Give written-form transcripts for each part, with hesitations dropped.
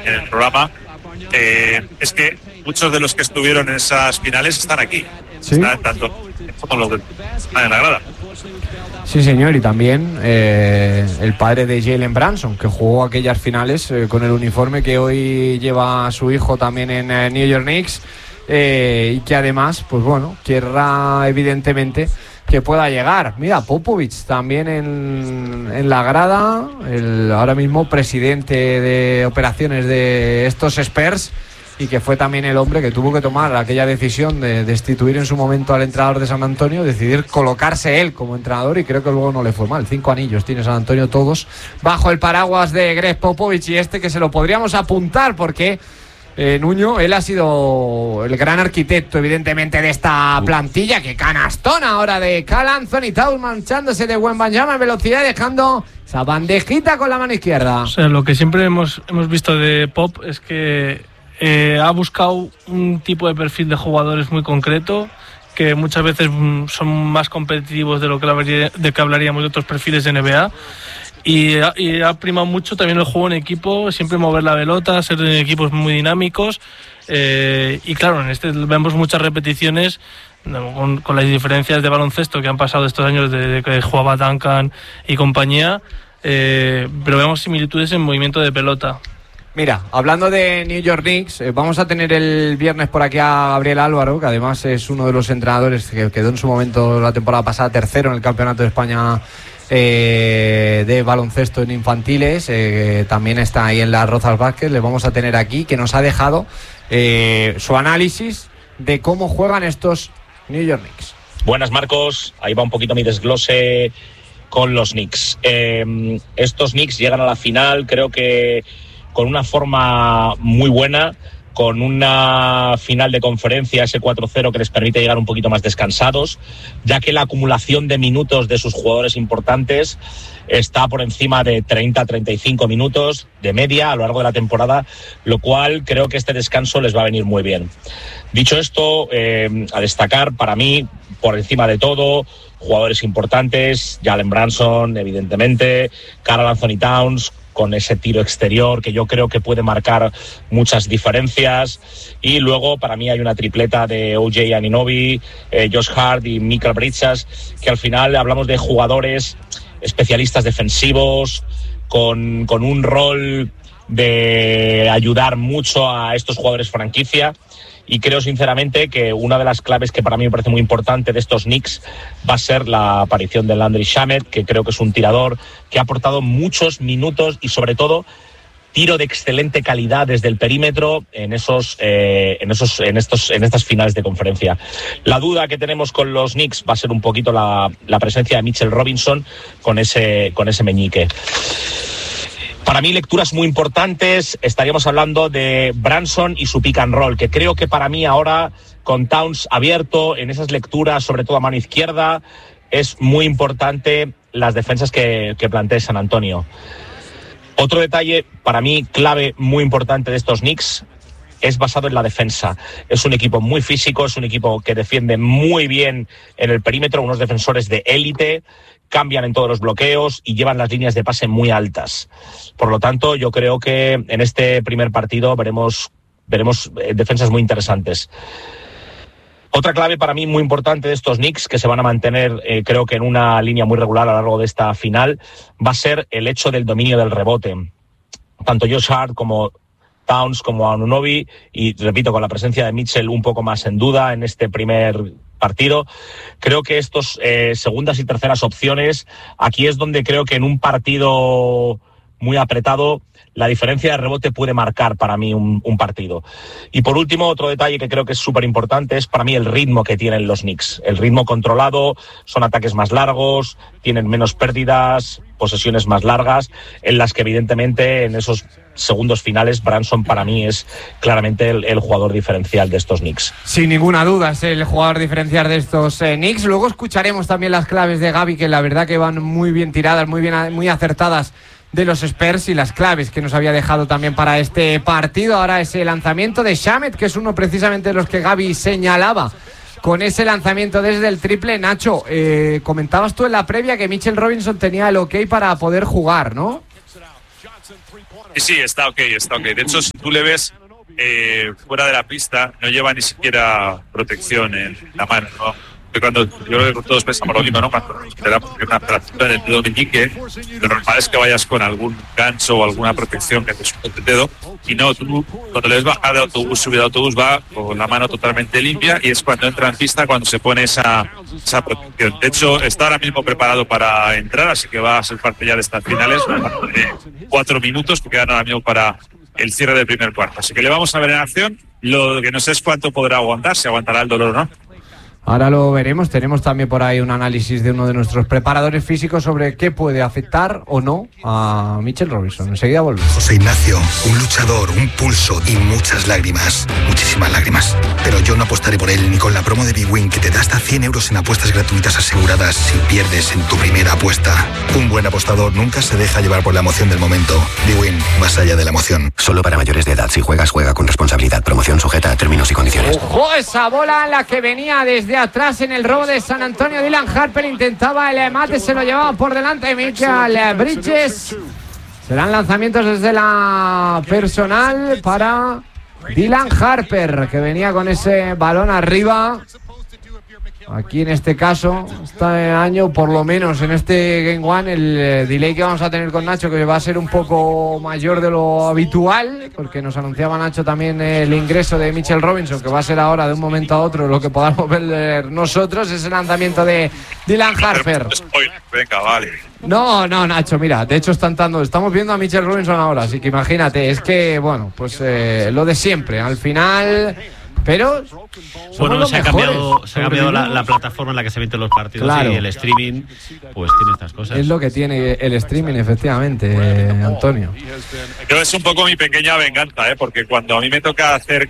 en el programa, es que muchos de los que estuvieron en esas finales están aquí. ¿Sí? Están tanto como los de la grada. Sí, señor, y también el padre de Jalen Brunson, que jugó aquellas finales con el uniforme que hoy lleva su hijo también en New York Knicks, y que además, pues bueno, querrá evidentemente que pueda llegar. Mira, Popovich también en la grada, el ahora mismo presidente de operaciones de estos Spurs, y que fue también el hombre que tuvo que tomar aquella decisión de destituir en su momento al entrenador de San Antonio, decidir colocarse él como entrenador, y creo que luego no le fue mal. 5 anillos tiene San Antonio, todos bajo el paraguas de Greg Popovich, y que se lo podríamos apuntar porque Nuño, él ha sido el gran arquitecto evidentemente de esta plantilla. Que canastón ahora de Karl Anthony Towns, manchándose de Wembanyama en velocidad, dejando esa bandejita con la mano izquierda. O sea, lo que siempre hemos visto de Pop es que ha buscado un tipo de perfil de jugadores muy concreto, que muchas veces son más competitivos de lo que hablaríamos de otros perfiles de NBA, y ha primado mucho también el juego en equipo, siempre mover la pelota, ser equipos muy dinámicos, y claro, en este vemos muchas repeticiones con las diferencias de baloncesto que han pasado estos años de que jugaba Duncan y compañía, pero vemos similitudes en movimiento de pelota. Mira, hablando de New York Knicks, vamos a tener el viernes por aquí a Gabriel Álvaro, que además es uno de los entrenadores que quedó en su momento la temporada pasada tercero en el Campeonato de España de baloncesto en infantiles, también está ahí en las Rozas Basket. Le vamos a tener aquí, que nos ha dejado su análisis de cómo juegan estos New York Knicks. Buenas, Marcos, ahí va un poquito mi desglose con los Knicks. Estos Knicks llegan a la final, creo que con una forma muy buena, con una final de conferencia, ese 4-0 que les permite llegar un poquito más descansados, ya que la acumulación de minutos de sus jugadores importantes está por encima de 30-35 minutos de media a lo largo de la temporada, lo cual creo que este descanso les va a venir muy bien. Dicho esto, a destacar para mí, por encima de todo, jugadores importantes, Jalen Brunson, evidentemente, Karl Anthony Towns, con ese tiro exterior que yo creo que puede marcar muchas diferencias, y luego para mí hay una tripleta de OJ Anunoby, Josh Hart y Mikal Bridges, que al final hablamos de jugadores especialistas defensivos con un rol de ayudar mucho a estos jugadores franquicia. Y creo sinceramente que una de las claves que para mí me parece muy importante de estos Knicks va a ser la aparición de Landry Shamet, que creo que es un tirador que ha aportado muchos minutos y sobre todo tiro de excelente calidad desde el perímetro en estas finales de conferencia. La duda que tenemos con los Knicks va a ser un poquito la presencia de Mitchell Robinson con ese meñique. Para mí, lecturas muy importantes, estaríamos hablando de Brunson y su pick and roll, que creo que para mí ahora, con Towns abierto en esas lecturas, sobre todo a mano izquierda, es muy importante las defensas que plantea San Antonio. Otro detalle, para mí, clave, muy importante de estos Knicks, es basado en la defensa. Es un equipo muy físico, es un equipo que defiende muy bien en el perímetro, unos defensores de élite, cambian en todos los bloqueos y llevan las líneas de pase muy altas. Por lo tanto, yo creo que en este primer partido veremos defensas muy interesantes. Otra clave para mí muy importante de estos Knicks, que se van a mantener creo que en una línea muy regular a lo largo de esta final, va a ser el hecho del dominio del rebote. Tanto Josh Hart como Towns como Anunoby, y repito, con la presencia de Mitchell un poco más en duda en este primer partido, creo que estos segundas y terceras opciones, aquí es donde creo que en un partido muy apretado la diferencia de rebote puede marcar para mí un partido. Y por último, otro detalle que creo que es súper importante es para mí el ritmo que tienen los Knicks. El ritmo controlado, son ataques más largos, tienen menos pérdidas, posesiones más largas, en las que evidentemente en esos segundos finales Brunson para mí es claramente el jugador diferencial de estos Knicks. Sin ninguna duda es el jugador diferencial de estos Knicks. Luego escucharemos también las claves de Gaby, que la verdad que van muy bien tiradas, muy acertadas, de los Spurs, y las claves que nos había dejado también para este partido. Ahora ese lanzamiento de Shamet, que es uno precisamente de los que Gaby señalaba con ese lanzamiento desde el triple. Nacho, comentabas tú en la previa que Mitchell Robinson tenía el ok para poder jugar, ¿no? Sí, está ok. De hecho, si tú le ves fuera de la pista, no lleva ni siquiera protección en la mano, ¿no? Yo creo que todos pensamos lo mismo, ¿no? Cuando te da una fractura en el dedo meñique, lo normal es que vayas con algún gancho o alguna protección que te sujelte el dedo, y no, tú cuando le ves bajar de autobús, subir de autobús, va con la mano totalmente limpia, y es cuando entra en pista cuando se pone esa protección. De hecho, está ahora mismo preparado para entrar, así que va a ser parte ya de estas finales, 4 minutos que quedan ahora mismo para el cierre del primer cuarto. Así que le vamos a ver en acción. Lo que no sé es cuánto podrá aguantar, si aguantará el dolor o no. Ahora lo veremos. Tenemos también por ahí un análisis de uno de nuestros preparadores físicos sobre qué puede afectar o no a Mitchell Robinson. Enseguida volvemos. José Ignacio, un luchador, un pulso y muchas lágrimas. Muchísimas lágrimas. Pero yo no apostaré por él ni con la promo de bwin, que te da hasta 100 euros en apuestas gratuitas aseguradas si pierdes en tu primera apuesta. Un buen apostador nunca se deja llevar por la emoción del momento. bwin, más allá de la emoción. Solo para mayores de edad. Si juegas, juega con responsabilidad. Promoción sujeta a términos y condiciones. ¡Ojo! Esa bola en la que venía desde atrás en el robo de San Antonio. Dylan Harper intentaba el mate, se lo llevaba por delante Michael Bridges. Serán lanzamientos desde la personal para Dylan Harper, que venía con ese balón arriba. Aquí en este caso, este año, por lo menos en este Game One, el delay que vamos a tener con Nacho, que va a ser un poco mayor de lo habitual, porque nos anunciaba Nacho también el ingreso de Mitchell Robinson, que va a ser ahora de un momento a otro lo que podamos ver nosotros, es el lanzamiento de Dylan Harper. Venga, vale. No, Nacho, mira, de hecho estamos viendo a Mitchell Robinson ahora, así que imagínate, es que, bueno, pues lo de siempre, al final... Pero bueno, se ha cambiado la plataforma en la que se emiten los partidos, claro. Y el streaming pues tiene estas cosas. Es lo que tiene el streaming, efectivamente, Antonio. Yo es un poco mi pequeña venganza, porque cuando a mí me toca hacer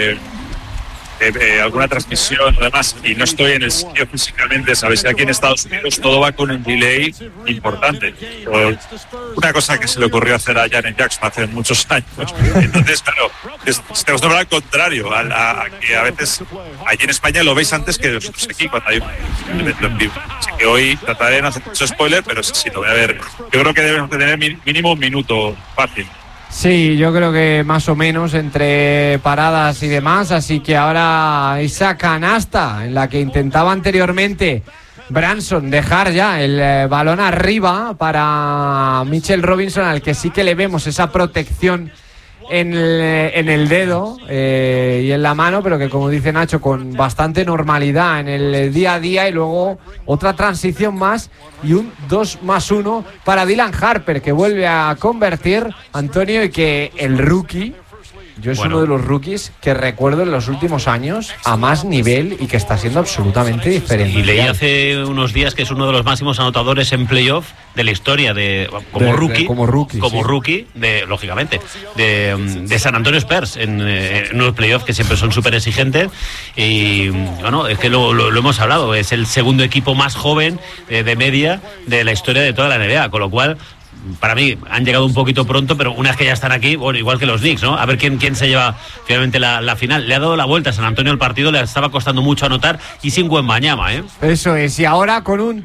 alguna transmisión o demás y no estoy en el sitio físicamente, sabéis que aquí en Estados Unidos todo va con un delay importante. Una cosa que se le ocurrió hacer a Janet Jackson hace muchos años. Entonces, claro, se acostumbra al contrario, a que a veces allí en España lo veis antes que nosotros aquí cuando hay un evento en vivo. Así que hoy trataré de no hacer mucho spoiler, pero sí, lo voy a ver. Yo creo que debemos tener mínimo un minuto fácil. Sí, yo creo que más o menos entre paradas y demás, así que ahora esa canasta en la que intentaba anteriormente Branson dejar ya el balón arriba para Mitchell Robinson, al que sí que le vemos esa protección en el dedo y en la mano, pero que, como dice Nacho, con bastante normalidad en el día a día. Y luego otra transición más y un 2+1 para Dylan Harper, que vuelve a convertir, Antonio, y que el rookie, yo es uno de los rookies que recuerdo en los últimos años a más nivel y que está siendo absolutamente diferente. Y leí hace unos días que es uno de los máximos anotadores en playoff de la historia como rookie, lógicamente, de San Antonio Spurs en unos playoffs que siempre son súper exigentes. Y bueno, es que lo hemos hablado, es el segundo equipo más joven de media de la historia de toda la NBA, con lo cual, para mí han llegado un poquito pronto, pero una vez que ya están aquí, bueno, igual que los Knicks, ¿no? A ver quién se lleva finalmente la final. Le ha dado la vuelta a San Antonio el partido, le estaba costando mucho anotar y sin Wembanyama, ¿eh? Eso es, y ahora con un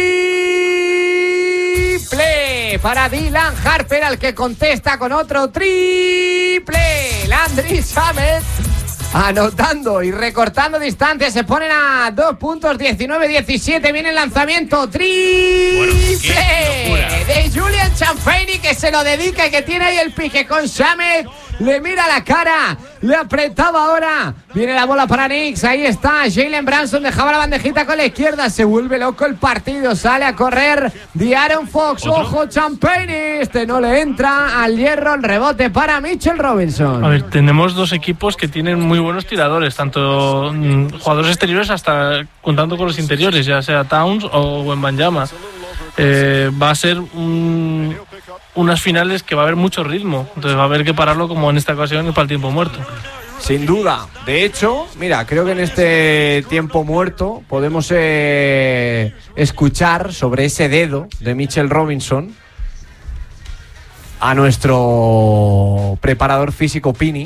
triple para Dylan Harper, al que contesta con otro triple. Landry Shamet anotando y recortando distancias, se ponen a 2 puntos, 19-17, viene el lanzamiento, triple de Julian Champagnie, que se lo dedica y que tiene ahí el pique con Shamet, le mira la cara, le apretaba ahora, viene la bola para Knicks, ahí está, Jalen Branson dejaba la bandejita con la izquierda, se vuelve loco el partido, sale a correr De'Aaron Fox, ojo Champagnie, no le entra al hierro, el rebote para Mitchell Robinson. A ver, tenemos dos equipos que tienen muy buenos tiradores, tanto jugadores exteriores hasta contando con los interiores, ya sea Towns o Wembanyama. Va a ser unas finales que va a haber mucho ritmo, entonces va a haber que pararlo, como en esta ocasión, para el tiempo muerto. Sin duda. De hecho, mira, creo que en este tiempo muerto podemos escuchar sobre ese dedo de Mitchell Robinson a nuestro preparador físico Pini,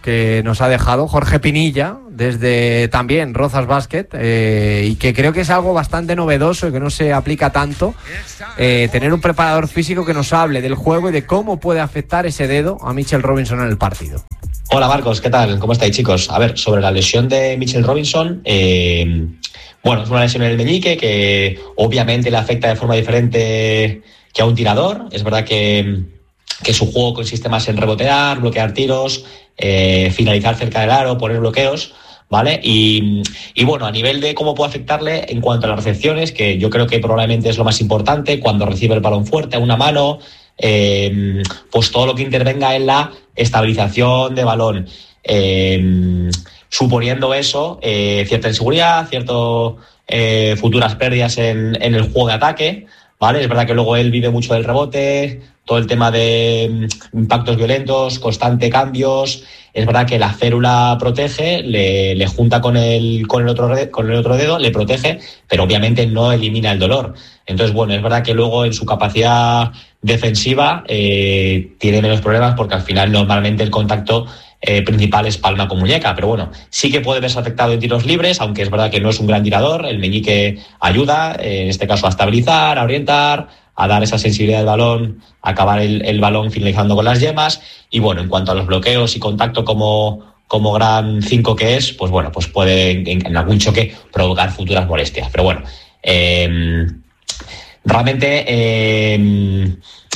que nos ha dejado Jorge Pinilla, desde también Rozas Basket, y que creo que es algo bastante novedoso y que no se aplica tanto, tener un preparador físico que nos hable del juego y de cómo puede afectar ese dedo a Mitchell Robinson en el partido. Hola Marcos, ¿qué tal? ¿Cómo estáis, chicos? A ver, sobre la lesión de Mitchell Robinson, bueno, es una lesión en el meñique que obviamente le afecta de forma diferente que a un tirador. Es verdad que su juego consiste más en rebotear, bloquear tiros, finalizar cerca del aro, poner bloqueos, ¿vale? Y bueno, a nivel de cómo puede afectarle en cuanto a las recepciones, que yo creo que probablemente es lo más importante, cuando recibe el balón fuerte a una mano, pues todo lo que intervenga en la estabilización de balón, suponiendo eso, cierta inseguridad, futuras pérdidas en el juego de ataque, ¿vale? Es verdad que luego él vive mucho del rebote, todo el tema de impactos violentos, constante cambios. Es verdad que la férula protege, le junta con el otro dedo, le protege, pero obviamente no elimina el dolor. Entonces, bueno, es verdad que luego en su capacidad defensiva tiene menos problemas, porque al final normalmente el contacto principal es palma con muñeca, pero bueno, sí que puede verse afectado en tiros libres, aunque es verdad que no es un gran tirador. El meñique ayuda, en este caso, a estabilizar, a orientar, a dar esa sensibilidad del balón, a acabar el balón finalizando con las yemas. Y bueno, en cuanto a los bloqueos y contacto como gran 5 que es, pues bueno, pues puede en algún choque provocar futuras molestias. Pero bueno, realmente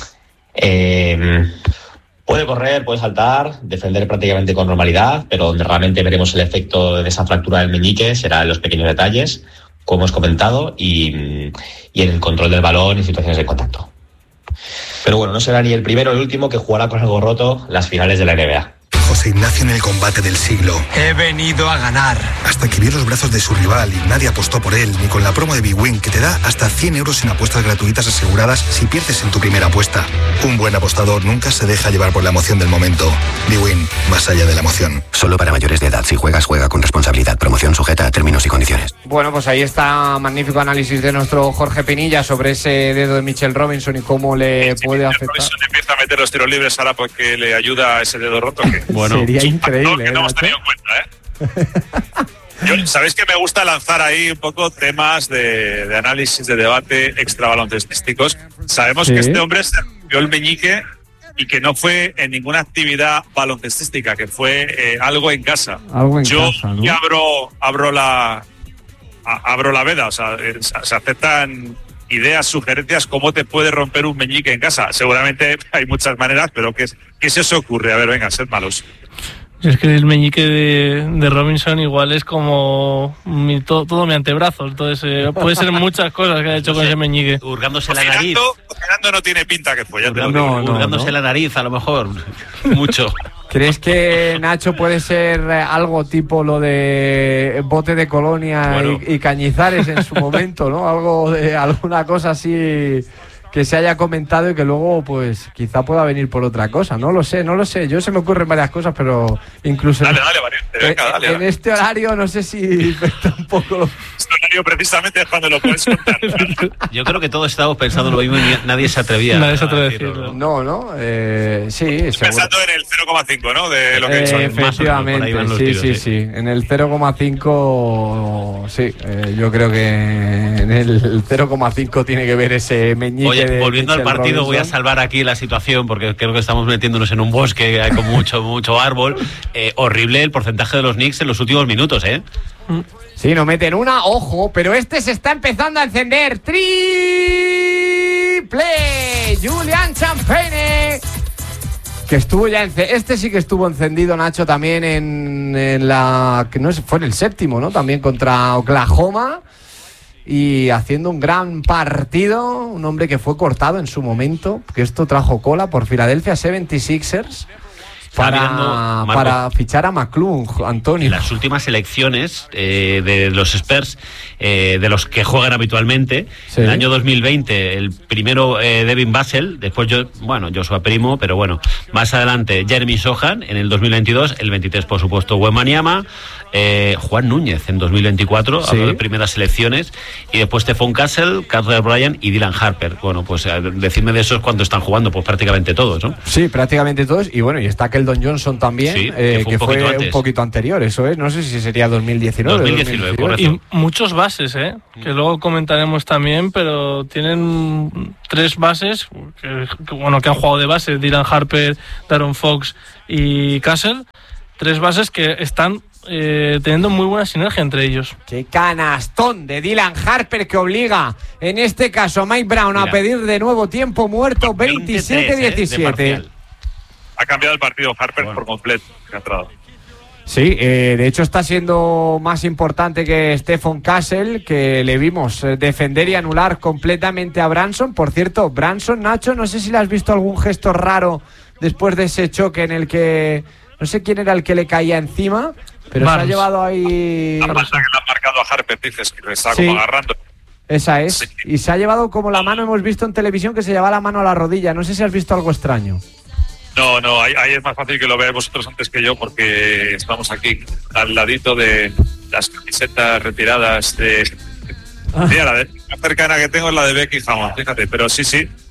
puede correr, puede saltar, defender prácticamente con normalidad, pero donde realmente veremos el efecto de esa fractura del meñique será en los pequeños detalles, como hemos comentado, y en el control del balón y situaciones de contacto. Pero bueno, no será ni el primero ni el último que jugará con algo roto las finales de la NBA. José Ignacio en el combate del siglo. He venido a ganar. Hasta que vio los brazos de su rival y nadie apostó por él, ni con la promo de bwin, que te da hasta 100 euros en apuestas gratuitas aseguradas si pierdes en tu primera apuesta. Un buen apostador nunca se deja llevar por la emoción del momento. bwin, más allá de la emoción. Solo para mayores de edad. Si juegas, juega con responsabilidad. Promoción sujeta a términos y condiciones. Bueno, pues ahí está magnífico análisis de nuestro Jorge Pinilla sobre ese dedo de Mitchell Robinson y cómo le puede afectar. Robinson empieza a meter los tiros libres ahora porque le ayuda a ese dedo roto. Que bueno, sería increíble. Que no hemos tenido en cuenta, Sabéis que me gusta lanzar ahí un poco temas de análisis, de debate extrabaloncestísticos. Sabemos que este hombre se rompió el meñique y que no fue en ninguna actividad baloncestística, que fue algo en casa. Yo abro la veda, o sea, se aceptan ideas, sugerencias, cómo te puede romper un meñique en casa. Seguramente hay muchas maneras, pero ¿qué se os ocurre? A ver, venga, sed malos. Es que el meñique de Robinson igual es como todo mi antebrazo, entonces puede ser muchas cosas que ha hecho con ese meñique. Hurgándose la nariz. Cocinando no tiene pinta que fue, ya te lo digo. Hurgándose la nariz, a lo mejor, mucho. ¿Crees que, Nacho, puede ser algo tipo lo de Bote de Colonia y Cañizares en su momento, ¿no? Alguna cosa así que se haya comentado y que luego, pues, quizá pueda venir por otra cosa. No lo sé. Yo se me ocurren varias cosas, pero incluso dale, Valiente, venga, en este horario no sé si tampoco. Este horario precisamente es cuando lo puedes contar. Yo creo que todos estábamos pensando lo mismo y nadie se atrevía. Nadie se atreve a decirlo. No. Sí, pensando en el 0,5, ¿no? De lo que he hecho. Efectivamente, sí. En el 0,5, sí. Yo creo que en el 0,5 tiene que ver ese meñique. Oye, volviendo al partido, Robinson. Voy a salvar aquí la situación porque creo que estamos metiéndonos en un bosque con mucho árbol. Horrible el porcentaje de los Knicks en los últimos minutos, ¿eh? Sí, no meten una, ojo, pero este se está empezando a encender. ¡Triple! Julian Champagnie, que estuvo ya este sí que estuvo encendido, Nacho, también en la que no fue en el séptimo, ¿no? También contra Oklahoma. Y haciendo un gran partido, un hombre que fue cortado en su momento, que esto trajo cola por Philadelphia 76ers para fichar a McClung, Antonio. En las últimas elecciones de los Spurs, de los que juegan habitualmente, en el año 2020, el primero Devin Vassell, después Joshua Primo, pero bueno, más adelante Jeremy Sohan en el 2022, el 23 por supuesto Wembanyama, Juan Núñez en 2024, hablo de primeras elecciones, y después Stephon Castle, Carter Bryant y Dylan Harper. Bueno, pues decidme de esos cuántos están jugando, pues prácticamente todos, ¿no? Sí, prácticamente todos, y bueno, y está Keldon Keldon Johnson también, Sí, que fue un poquito anterior, eso es, no sé si sería 2019. 2019, correcto. Y muchos bases, que luego comentaremos también, pero tienen 3 bases que han jugado de base, Dylan Harper, Darren Fox y Castle, 3 bases que están teniendo muy buena sinergia entre ellos. ¡Qué canastón de Dylan Harper que obliga, en este caso, a Mike Brown a pedir de nuevo tiempo muerto! 27-17. Ha cambiado el partido Harper por completo. Que ha entrado. Sí, de hecho está siendo más importante que Stephen Castle, que le vimos defender y anular completamente a Branson. Por cierto, Branson, Nacho, no sé si le has visto algún gesto raro después de ese choque en el que no sé quién era el que le caía encima, pero se ha llevado ahí... La falta que le ha marcado a Harper, dices, que le está como agarrando. Esa es. Sí. Y se ha llevado como la mano, hemos visto en televisión que se lleva la mano a la rodilla. No sé si has visto algo extraño. No, ahí es más fácil que lo veáis vosotros antes que yo, porque estamos aquí al ladito de las camisetas retiradas de... Mira, la cercana que tengo es la de Becky Hammond, fíjate, pero sí,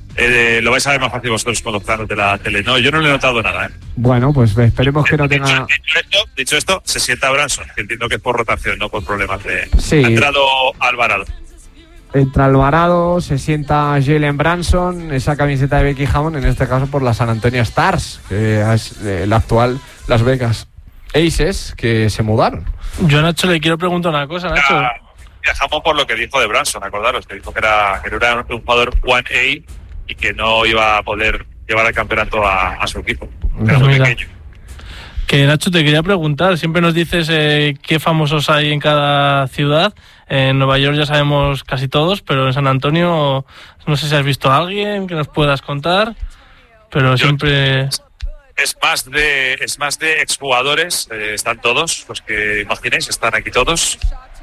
lo vais a ver más fácil vosotros con los planos de la tele. No, yo no le he notado nada. Bueno, pues esperemos que no tenga... Dicho esto, se sienta Branson, que entiendo que es por rotación, no por problemas de... Sí. Ha entrado Alvarado. Entra Alvarado, se sienta Jalen Branson, esa camiseta de Becky Hammond, en este caso por la San Antonio Stars, que es la actual Las Vegas Aces, que se mudaron. Yo, Nacho, le quiero preguntar una cosa, Nacho. Viajamos por lo que dijo de Branson, acordaros, que dijo que era un jugador 1A y que no iba a poder llevar el campeonato a su equipo. Era muy pequeño. Que, Nacho, te quería preguntar, siempre nos dices qué famosos hay en cada ciudad. En Nueva York ya sabemos casi todos, pero en San Antonio no sé si has visto a alguien que nos puedas contar, pero siempre... Es más de exjugadores, están todos, los que imaginéis, están aquí todos.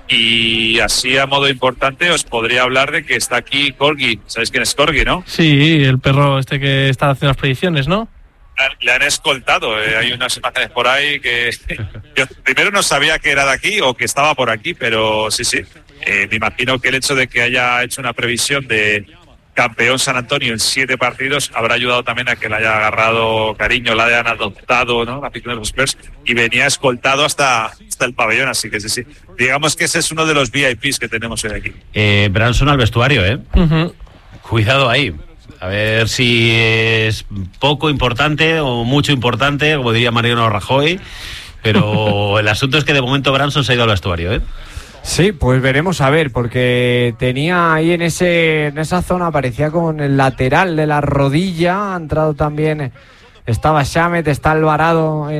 Y así a modo importante os podría hablar de que está aquí Corgi. ¿Sabéis quién es Corgi, no? Sí, el perro este que está haciendo las predicciones, ¿no? Le han escoltado, hay unas imágenes por ahí que yo primero no sabía que era de aquí o que estaba por aquí, pero sí. Me imagino que el hecho de que haya hecho una previsión de campeón San Antonio en 7 partidos habrá ayudado también a que le haya agarrado cariño, la hayan adoptado, ¿no? La afición de los Spurs, y venía escoltado hasta el pabellón, así que sí. Digamos que ese es uno de los VIPs que tenemos hoy aquí. Branson al vestuario, Uh-huh. Cuidado ahí. A ver si es poco importante o mucho importante, como diría Mariano Rajoy, pero el asunto es que de momento Branson se ha ido al vestuario, Sí, pues veremos a ver, porque tenía ahí en esa zona, aparecía con el lateral de la rodilla, ha entrado también, estaba Shamet, está Alvarado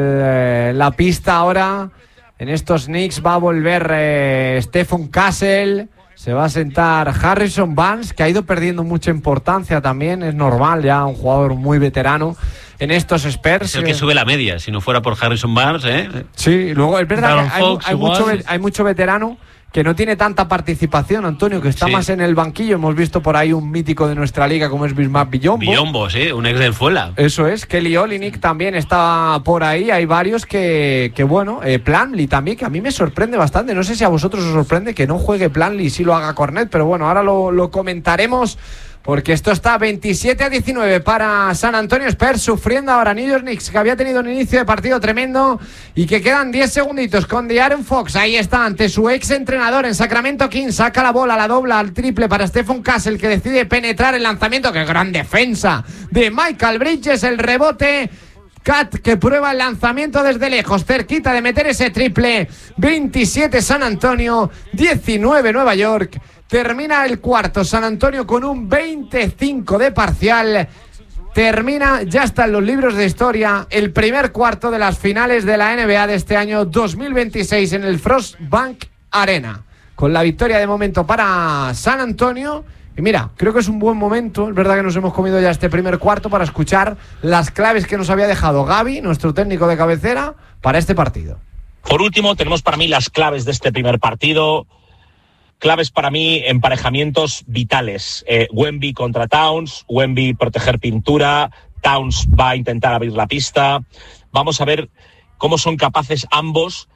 en la pista ahora, en estos Knicks va a volver Stephen Castle, se va a sentar Harrison Barnes, que ha ido perdiendo mucha importancia también, es normal, ya un jugador muy veterano en estos Spurs. Es el que sube la media, si no fuera por Harrison Barnes, Sí, luego es verdad que hay mucho veterano que no tiene tanta participación, Antonio, que está más en el banquillo. Hemos visto por ahí un mítico de nuestra liga como es Bismarck Biyombo. Biyombo, sí, un ex del Fuela. Eso es, Kelly Olynyk también está por ahí. Hay varios que bueno, Plumlee también, que a mí me sorprende bastante. No sé si a vosotros os sorprende que no juegue Plumlee y sí lo haga Cornet, pero bueno, ahora lo comentaremos. Porque esto está 27-19 para San Antonio Spurs, sufriendo ahora New York Knicks, que había tenido un inicio de partido tremendo y que quedan 10 segunditos con De'Aaron Fox. Ahí está, ante su ex entrenador en Sacramento Kings. Saca la bola, la dobla al triple para Stephen Castle, que decide penetrar el lanzamiento. ¡Qué gran defensa de Michael Bridges! El rebote. Cat, que prueba el lanzamiento desde lejos, cerquita de meter ese triple. 27 San Antonio, 19 Nueva York. Termina el cuarto, San Antonio con un 25 de parcial. Termina, ya está en los libros de historia, el primer cuarto de las finales de la NBA de este año 2026 en el Frostbank Arena. Con la victoria de momento para San Antonio. Y mira, creo que es un buen momento, es verdad que nos hemos comido ya este primer cuarto, para escuchar las claves que nos había dejado Gaby, nuestro técnico de cabecera, para este partido. Por último, tenemos para mí las claves de este primer partido. Claves para mí, emparejamientos vitales. Wemby contra Towns, Wemby proteger pintura, Towns va a intentar abrir la pista. Vamos a ver cómo son capaces ambos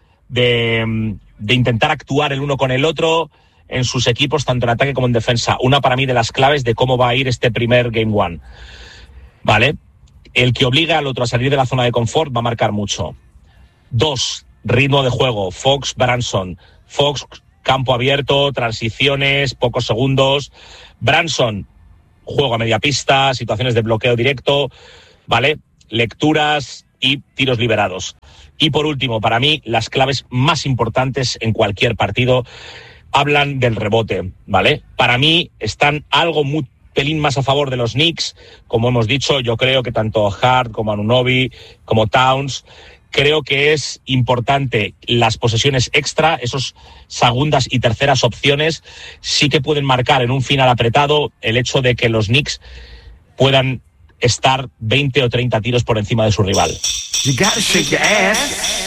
de intentar actuar el uno con el otro en sus equipos, tanto en ataque como en defensa. Una para mí de las claves de cómo va a ir este primer Game 1. ¿Vale? el que obliga al otro a salir de la zona de confort va a marcar mucho. 2, ritmo de juego, Fox, Branson. Fox, campo abierto, transiciones, pocos segundos. Branson, juego a media pista, situaciones de bloqueo directo, ¿vale? Lecturas y tiros liberados. Y por último, para mí, las claves más importantes en cualquier partido hablan del rebote, ¿vale? Para mí están algo muy pelín más a favor de los Knicks. Como hemos dicho, yo creo que tanto Hart como Anunoby, como Towns, creo que es importante las posesiones extra, esos segundas y terceras opciones, sí que pueden marcar en un final apretado el hecho de que los Knicks puedan estar 20 o 30 tiros por encima de su rival. You gotta shake your ass.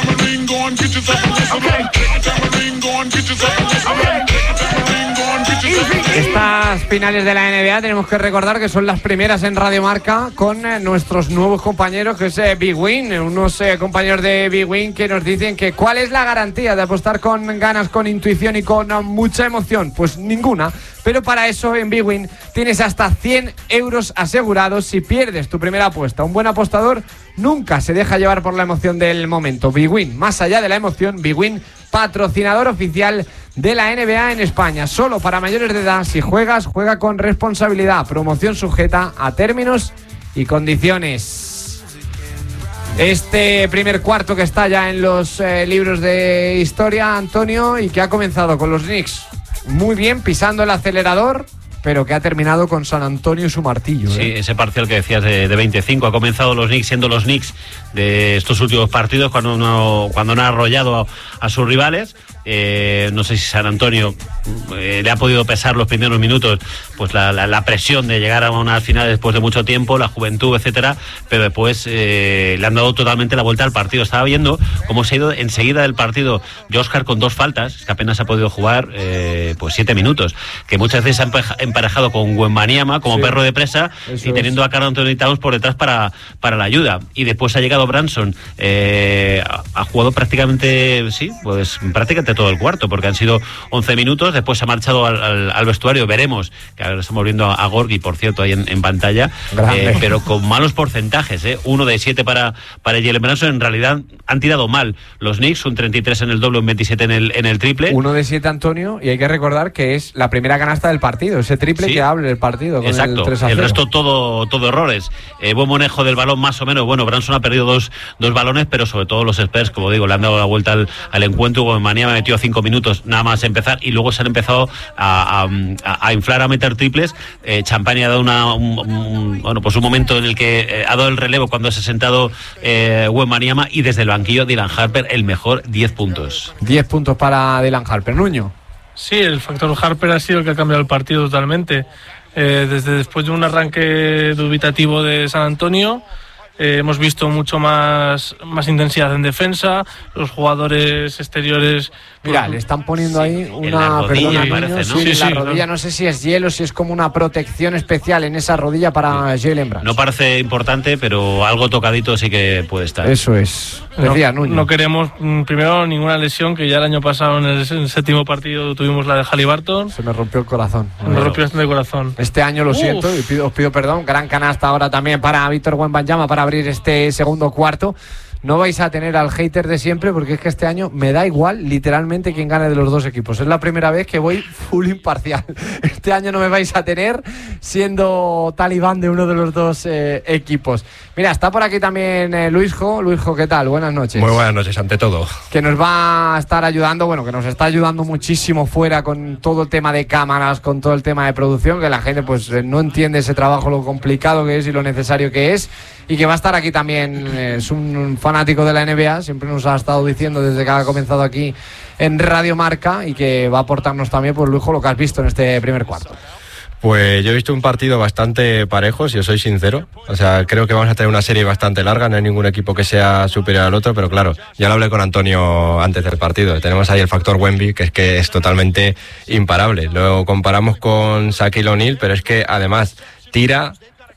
Estas finales de la NBA tenemos que recordar que son las primeras en Radio Marca con nuestros nuevos compañeros, que es Big Win, unos compañeros de Big Win que nos dicen que ¿cuál es la garantía de apostar con ganas, con intuición y con mucha emoción? Pues ninguna, pero para eso en Big Win tienes hasta 100 euros asegurados si pierdes tu primera apuesta. Un buen apostador nunca se deja llevar por la emoción del momento. Big Win, más allá de la emoción, Big Win, patrocinador oficial de la NBA en España, solo para mayores de edad. Si juegas, juega con responsabilidad. Promoción sujeta a términos y condiciones. Este primer cuarto que está ya en los libros de historia, Antonio, y que ha comenzado con los Knicks muy bien, pisando el acelerador, pero que ha terminado con San Antonio y su martillo. Sí, ese parcial que decías de 25, ha comenzado los Knicks siendo los Knicks de estos últimos partidos, cuando no han arrollado a sus rivales. No sé si San Antonio le ha podido pesar los primeros minutos, pues la presión de llegar a una final después de mucho tiempo, la juventud, etcétera, pero después le han dado totalmente la vuelta al partido. Estaba viendo cómo se ha ido enseguida del partido Josh Hart con 2 faltas, que apenas ha podido jugar pues 7 minutos, que muchas veces se ha emparejado con Wembanyama como perro de presa, y teniendo a Karl Anthony Towns por detrás para la ayuda. Y después ha llegado Branson, ha jugado prácticamente todo el cuarto, porque han sido 11 minutos. Después se ha marchado al vestuario. Veremos, que ahora estamos viendo a Gorgui, por cierto, ahí en pantalla, pero con malos porcentajes, 1 de 7 para Jalen Branson. En realidad han tirado mal los Knicks, un 33 en el doble, un 27 en el triple. 1 de 7, Antonio, y hay que recordar que es la primera canasta del partido, ese triple que abre el partido con exacto, el 3-0. El resto todo errores. Buen manejo del balón, más o menos. Bueno, Branson ha perdido dos balones, pero sobre todo los Spurs, como digo, le han dado la vuelta al encuentro. Wembanyama metió 5 minutos nada más empezar, y luego se han empezado a inflar, a meter triples. Champagne ha dado un momento en el que ha dado el relevo cuando se ha sentado Wembanyama, y desde el banquillo Dylan Harper, el mejor, 10 puntos. 10 puntos para Dylan Harper. Nuño. Sí, el factor Harper ha sido el que ha cambiado el partido totalmente. Desde después de un arranque dubitativo de San Antonio, hemos visto mucho más intensidad en defensa, los jugadores exteriores. Mira, le están poniendo ahí una rodilla, parece, ¿no? Sí, la rodilla, no sé si es hielo, si es como una protección especial en esa rodilla para Jalen Branson. No parece importante, pero algo tocadito sí que puede estar. Eso es. Decía Núñez. No queremos, primero, ninguna lesión, que ya el año pasado en el 7º partido tuvimos la de Haliburton. Se me rompió el corazón. Me rompió el corazón. Este año lo siento y os pido perdón. Gran canasta ahora también para Víctor Wembanyama para abrir este segundo cuarto. No vais a tener al hater de siempre, porque es que este año me da igual literalmente quién gane de los dos equipos. Es la primera vez que voy full imparcial. Este año no me vais a tener siendo talibán de uno de los dos equipos. Mira, está por aquí también Luisjo. Luisjo, ¿qué tal? Buenas noches. Muy buenas noches, ante todo. Que nos va a estar ayudando, que nos está ayudando muchísimo fuera con todo el tema de cámaras, con todo el tema de producción, que la gente pues no entiende ese trabajo, lo complicado que es y lo necesario que es. Y que va a estar aquí también, es un fanático de la NBA, siempre nos ha estado diciendo desde que ha comenzado aquí en Radio Marca, y que va a aportarnos también, pues Lujo, lo que has visto en este primer cuarto. Pues yo he visto un partido bastante parejo, si os soy sincero. O sea, creo que vamos a tener una serie bastante larga, no hay ningún equipo que sea superior al otro, pero claro, ya lo hablé con Antonio antes del partido. Tenemos ahí el factor Wemby, que es totalmente imparable. Lo comparamos con Shaquille O'Neal, pero es que además tira...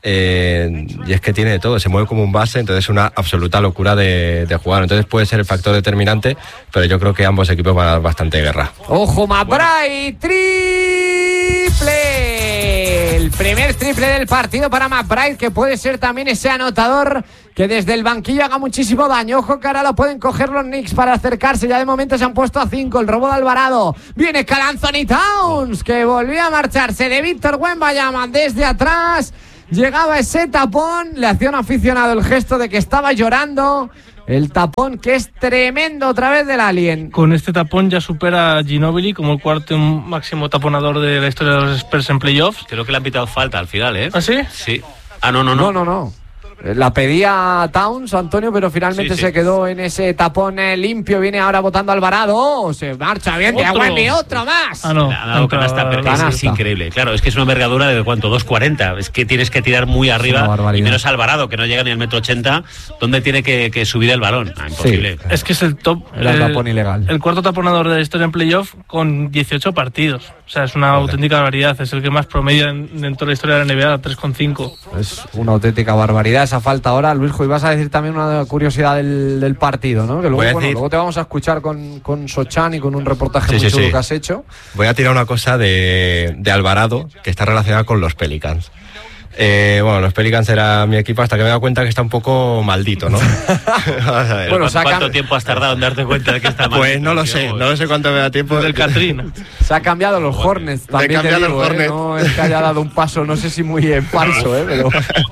y es que tiene de todo, se mueve como un base, entonces es una absoluta locura de jugar. Entonces puede ser el factor determinante, pero yo creo que ambos equipos van a dar bastante guerra. ¡Ojo, Mabray! ¡Triple! El primer triple del partido para McBride, que puede ser también ese anotador que desde el banquillo haga muchísimo daño. Ojo que ahora lo pueden coger los Knicks para acercarse. Ya de momento se han puesto a 5. El robo de Alvarado. Viene Karl Anthony Towns, que volvió a marcharse de Víctor Wembanyama desde atrás. Llegaba ese tapón. Le hacía un aficionado el gesto de que estaba llorando. El tapón que es tremendo otra vez del Alien. Con este tapón ya supera a Ginobili como el cuarto máximo taponador de la historia de los Spurs en playoffs. Creo que le han pitado falta al final, ¿eh? ¿Ah, sí? Sí. Ah, no. La pedía Towns, Antonio, pero finalmente se quedó en ese tapón limpio. Viene ahora botando Alvarado. Se marcha bien de Wemby, otro más. Ha dado canasta, pero es increíble. Claro, es que es una envergadura de ¿cuánto? 2,40. Es que tienes que tirar muy arriba. Y menos Alvarado, que no llega ni al 1,80 m. ¿Dónde tiene que subir el balón? Imposible. Es que es el top. El tapón ilegal. El cuarto taponador de la historia en playoff con 18 partidos. O sea, es una auténtica barbaridad. Es el que más promedia en toda la historia de la NBA, 3,5. Es una auténtica barbaridad esa falta ahora. Luisjo, ibas a decir también una curiosidad del partido, ¿no? Que luego te vamos a escuchar con Sochan y con un reportaje muy chulo que has hecho. Voy a tirar una cosa de Alvarado que está relacionada con los Pelicans. Los Pelicans era mi equipo hasta que me he dado cuenta que está un poco maldito, ¿no? Bueno, ¿cuánto tiempo has tardado en darte cuenta de que está maldito? Pues no lo sé cuánto me da tiempo. Del Katrina. Se ha cambiado los Hornets, también te digo, Hornets. No es que haya dado un paso, no sé si muy en falso, pero...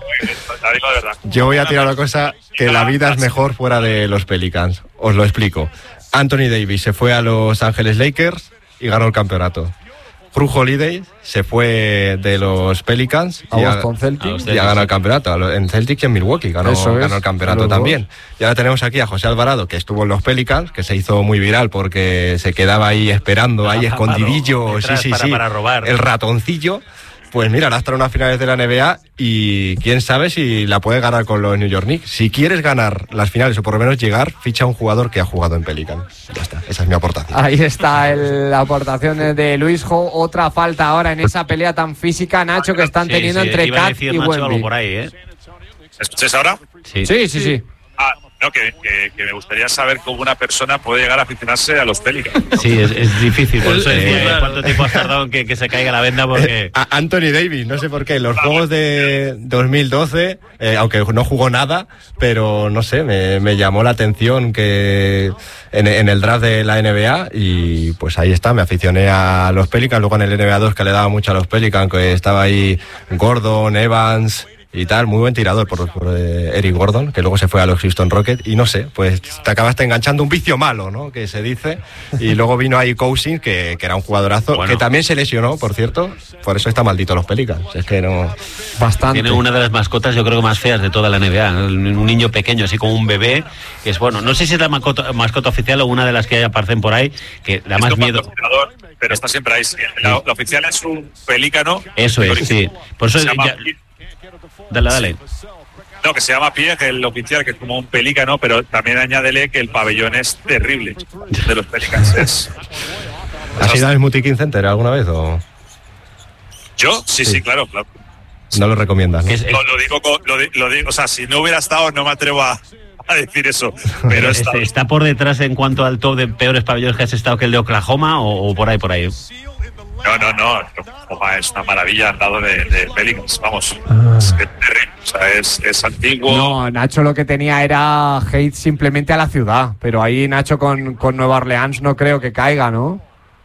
Yo voy a tirar una cosa, que la vida es mejor fuera de los Pelicans. Os lo explico. Anthony Davis se fue a Los Ángeles Lakers y ganó el campeonato. Drew Holiday se fue de los Pelicans a Boston Celtics y ha ganado el campeonato. En Celtics y en Milwaukee ganó el campeonato también. Y ahora tenemos aquí a José Alvarado, que estuvo en los Pelicans, que se hizo muy viral porque se quedaba ahí esperando, ahí escondidillo, para robar. El ratoncillo. Pues mira, ahora están unas finales de la NBA y quién sabe si la puede ganar con los New York Knicks. Si quieres ganar las finales o por lo menos llegar, ficha a un jugador que ha jugado en Pelican. Ya está, esa es mi aportación. Ahí está la aportación de Luisjo. Otra falta ahora en esa pelea tan física, Nacho, que están teniendo entre Cat y Wemby. Por ahí, ¿eh? ¿Escucháis ahora? Sí. No, que me gustaría saber cómo una persona puede llegar a aficionarse a los Pelicans. Sí, es difícil. Por eso ¿cuánto tiempo has tardado en que se caiga la venda? Porque Anthony Davis, no sé por qué. Los juegos de 2012, aunque no jugó nada, pero no sé, me llamó la atención que en el draft de la NBA y pues ahí está, me aficioné a los Pelicans. Luego en el NBA 2 que le daba mucho a los Pelicans, que estaba ahí Gordon, Evans y tal, muy buen tirador por Eric Gordon, que luego se fue a los Houston Rockets y no sé, pues te acabaste enganchando un vicio malo, ¿no? Que se dice, y luego vino ahí Cousins, que era un jugadorazo, que también se lesionó, por cierto, por eso está maldito los Pelicans, es que no... Bastante. Tiene una de las mascotas, yo creo que más feas de toda la NBA, un niño pequeño, así como un bebé, que es bueno, no sé si es la mascota oficial o una de las que aparecen por ahí, que da más miedo. Pero está siempre ahí, la oficial es un pelícano. Eso es, sí. Por eso Dale. No, que se llama Pierre, el oficial, que es como un pelícano, pero también añádele que el pabellón es terrible de los Pelicans. ¿Has ido al Smoothie Center alguna vez o...? ¿Yo? Sí, claro. No lo recomiendas, ¿no? Lo digo, o sea, si no hubiera estado no me atrevo a decir eso, pero ¿Está por detrás en cuanto al top de peores pabellones que has estado que el de Oklahoma o por ahí? No, Oklahoma es una maravilla al lado de Pelicans, vamos. Es terrible, o sea, es antiguo. No, Nacho lo que tenía era hate simplemente a la ciudad, pero ahí Nacho con Nueva Orleans no creo que caiga, ¿no?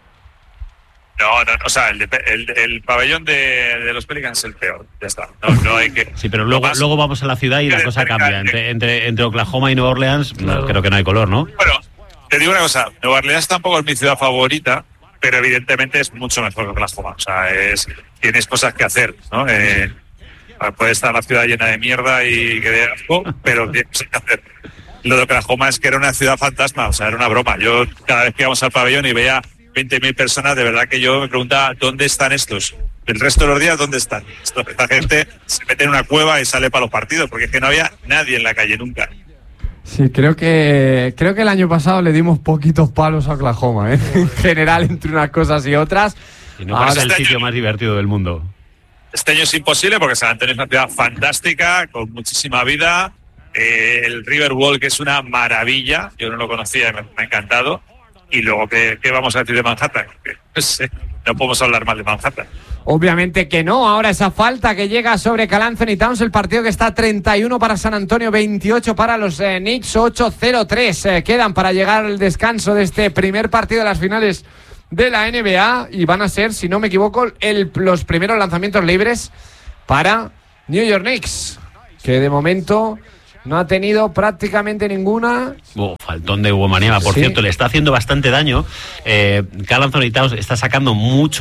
No, o sea, el pabellón de los Pelicans es el peor, ya está. No hay que... Sí, pero luego vamos a la ciudad y la cosa cambia. Entre Oklahoma y Nueva Orleans, creo que no hay color, ¿no? Bueno, te digo una cosa, Nueva Orleans tampoco es mi ciudad favorita, pero evidentemente es mucho mejor que Oklahoma. O sea, tienes cosas que hacer, ¿no? Puede estar la ciudad llena de mierda y que de asco, pero tienes cosas que hacer. Lo de Oklahoma es que era una ciudad fantasma, o sea, era una broma. Yo cada vez que íbamos al pabellón y veía 20.000 personas, de verdad que yo me preguntaba, ¿dónde están estos? El resto de los días, ¿dónde están? Esta gente se mete en una cueva y sale para los partidos, porque es que no había nadie en la calle nunca. Sí, creo que el año pasado le dimos poquitos palos a Oklahoma, ¿eh? En general, entre unas cosas y otras. Y no es el sitio más divertido del mundo. Este año es imposible porque San Antonio es una ciudad fantástica, con muchísima vida. El Riverwalk es una maravilla, yo no lo conocía y me ha encantado. Y luego, ¿qué vamos a decir de Manhattan? No podemos hablar mal de Manhattan. Obviamente que no. Ahora esa falta que llega sobre Karl Anthony Towns, el partido que está 31 para San Antonio, 28 para los Knicks, 8-0-3 quedan para llegar al descanso de este primer partido de las finales de la NBA, y van a ser, si no me equivoco, los primeros lanzamientos libres para New York Knicks, que de momento no ha tenido prácticamente ninguna. Faltón de Wembanyama, por cierto, le está haciendo bastante daño. Karl Anthony Towns está sacando mucho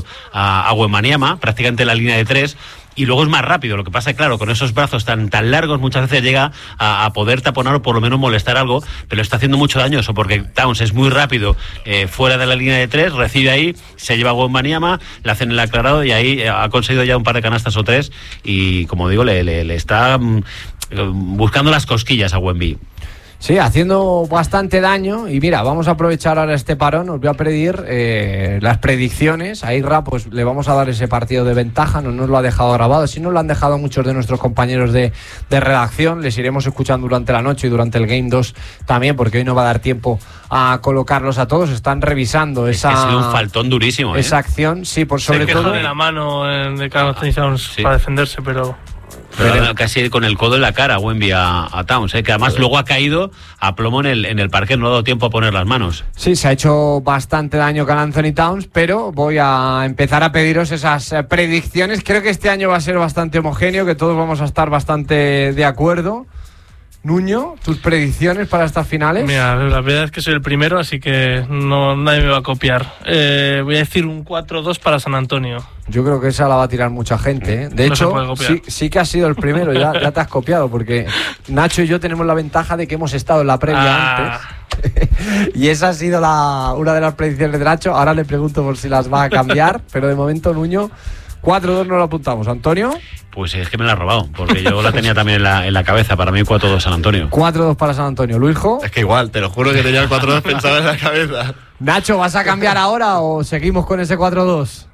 a Wembanyama, prácticamente en la línea de 3. Y luego es más rápido. Lo que pasa es, claro, con esos brazos tan largos muchas veces llega a poder taponar o por lo menos molestar algo, pero está haciendo mucho daño eso, porque Towns es muy rápido fuera de la línea de 3, recibe ahí, se lleva a Wembanyama, le hacen el aclarado y ahí ha conseguido ya un par de canastas o 3 y, como digo, le está buscando las cosquillas a Wemby. Sí, haciendo bastante daño. Y mira, vamos a aprovechar ahora este parón. Os voy a pedir las predicciones. A Irra pues le vamos a dar ese partido de ventaja. No nos lo ha dejado grabado. Si no lo han dejado muchos de nuestros compañeros de redacción. Les iremos escuchando durante la noche y durante el Game 2 también, porque hoy no va a dar tiempo a colocarlos a todos. Están revisando esa... Ha sido un faltón durísimo. Esa acción, sí, por sobre todo... de la mano de Karl Anthony Towns para defenderse, pero casi con el codo en la cara Wemby a Towns, que además luego ha caído a plomo en el parque, no ha dado tiempo a poner las manos. Sí, se ha hecho bastante daño Karl Anthony Towns, pero voy a empezar a pediros esas predicciones. Creo que este año va a ser bastante homogéneo, que todos vamos a estar bastante de acuerdo. Nuño, ¿tus predicciones para estas finales? Mira, la verdad es que soy el primero, así que nadie me va a copiar. Voy a decir un 4-2 para San Antonio. Yo creo que esa la va a tirar mucha gente, ¿eh? De hecho, sí que has sido el primero, ya te has copiado, porque Nacho y yo tenemos la ventaja de que hemos estado en la previa antes. Y esa ha sido una de las predicciones de Nacho. Ahora le pregunto por si las va a cambiar, pero de momento, Nuño, 4-2 no lo apuntamos. ¿Antonio? Pues es que me la ha robado, porque yo la tenía también en la cabeza. Para mí 4-2 San Antonio. 4-2 para San Antonio. ¿Luisjo? Es que igual, te lo juro que tenía el 4-2 pensado en la cabeza. Nacho, ¿vas a cambiar ahora o seguimos con ese 4-2?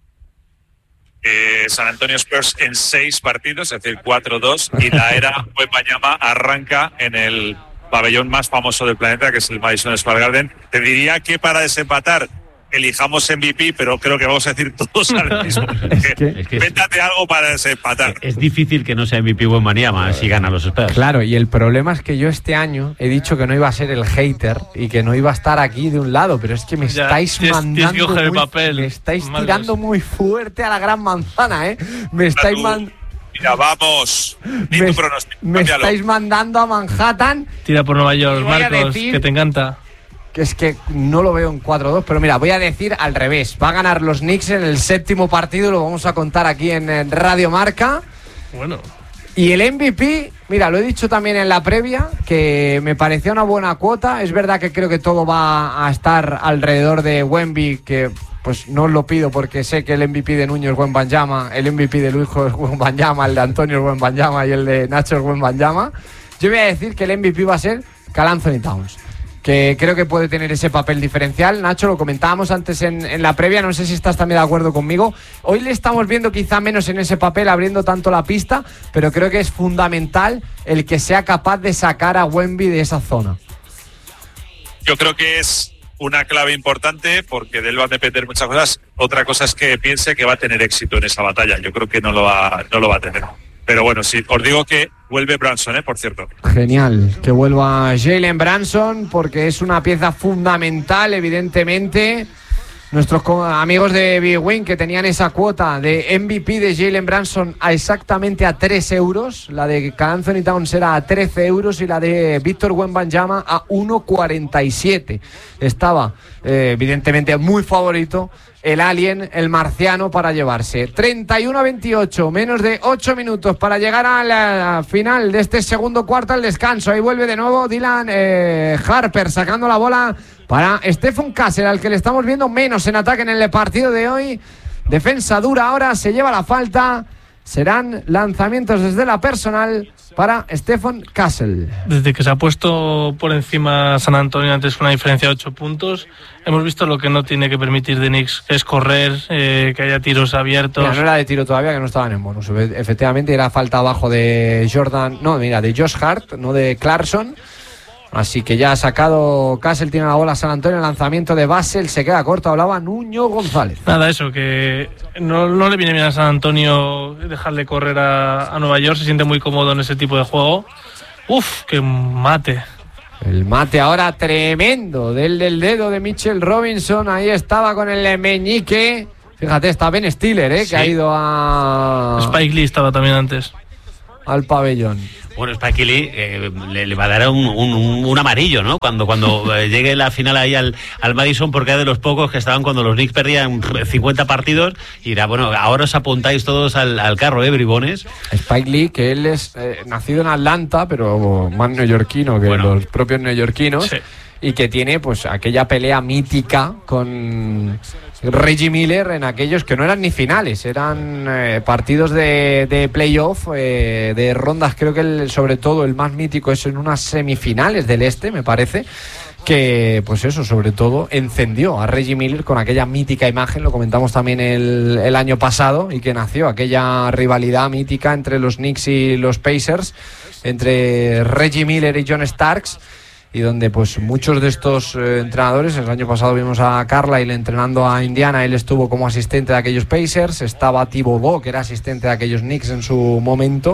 San Antonio Spurs en 6 partidos, es decir, 4-2, y la era Wembanyama arranca en el pabellón más famoso del planeta, que es el Madison Square Garden. Te diría que para desempatar elijamos MVP, pero creo que vamos a decir todos al mismo. Véntate algo para desempatar. Es difícil que no sea MVP Wembanyama si gana los Spurs. Claro, y el problema es que yo este año he dicho que no iba a ser el hater y que no iba a estar aquí de un lado, pero es que me estáis mandando me estáis tirando muy fuerte a la gran manzana, ¿eh? Me estáis Mira, vamos. Me estáis mandando a Manhattan. Tira por Nueva York, Marcos, que te encanta. Que es que no lo veo en 4-2, pero mira, voy a decir al revés. Va a ganar los Knicks en el 7º partido, lo vamos a contar aquí en Radio Marca. Bueno. Y el MVP, mira, lo he dicho también en la previa, que me parecía una buena cuota. Es verdad que creo que todo va a estar alrededor de Wemby, que pues no os lo pido porque sé que el MVP de Nuño es Wembanyama, el MVP de Luisjo es Wembanyama, el de Antonio es Wembanyama y el de Nacho es Wembanyama. Yo voy a decir que el MVP va a ser Karl Anthony Towns, que creo que puede tener ese papel diferencial. Nacho, lo comentábamos antes en la previa, no sé si estás también de acuerdo conmigo. Hoy le estamos viendo quizá menos en ese papel, abriendo tanto la pista, pero creo que es fundamental el que sea capaz de sacar a Wemby de esa zona. Yo creo que es una clave importante, porque de él va a depender muchas cosas. Otra cosa es que piense que va a tener éxito en esa batalla. Yo creo que no lo va a tener. Pero bueno, sí, os digo que vuelve Branson, por cierto. Genial, que vuelva Jalen Branson, porque es una pieza fundamental, evidentemente. Nuestros amigos de Big Win, que tenían esa cuota de MVP de Jalen Branson exactamente a 3 euros. La de Karl Anthony Towns era a 13 euros y la de Víctor Wembanyama a 1,47. Estaba, evidentemente, muy favorito el alien, el marciano, para llevarse. 31-28, menos de 8 minutos para llegar a la final de este segundo cuarto, al descanso. Ahí vuelve de nuevo Dylan Harper sacando la bola para Stephen Castle, al que le estamos viendo menos en ataque en el partido de hoy. Defensa dura ahora, se lleva la falta. Serán lanzamientos desde la personal para Stephen Castle. Desde que se ha puesto por encima San Antonio antes una diferencia de 8 puntos, hemos visto lo que no tiene que permitir de Knicks, que es correr, que haya tiros abiertos. Mira, no era de tiro todavía, que no estaban en bonus. Efectivamente era falta abajo de de Josh Hart, no de Clarkson. Así que ya ha sacado Castle, tiene la bola San Antonio, el lanzamiento de Basel se queda corto, hablaba Nuño González. Nada, eso, que no le viene bien a San Antonio dejarle correr a Nueva York, se siente muy cómodo en ese tipo de juego. Uf, qué mate. El mate ahora tremendo del dedo de Mitchell Robinson, ahí estaba con el meñique. Fíjate, está Ben Stiller, que ha ido a... Spike Lee estaba también antes. Al pabellón. Bueno, Spike Lee le va a dar un amarillo, ¿no? Cuando llegue la final ahí al Madison, porque es de los pocos que estaban cuando los Knicks perdían 50 partidos, y dirá, bueno, ahora os apuntáis todos al carro, bribones. Spike Lee, que él es nacido en Atlanta, pero más neoyorquino que los propios neoyorquinos, sí. Y que tiene pues aquella pelea mítica con Reggie Miller en aquellos que no eran ni finales, eran partidos de playoff, de rondas. Creo que sobre todo el más mítico es en unas semifinales del Este, me parece, que pues eso, sobre todo encendió a Reggie Miller con aquella mítica imagen, lo comentamos también el año pasado, y que nació aquella rivalidad mítica entre los Knicks y los Pacers, entre Reggie Miller y John Starks, y donde pues muchos de estos entrenadores, el año pasado vimos a Carlisle entrenando a Indiana, él estuvo como asistente de aquellos Pacers, estaba Thibodeau, que era asistente de aquellos Knicks en su momento,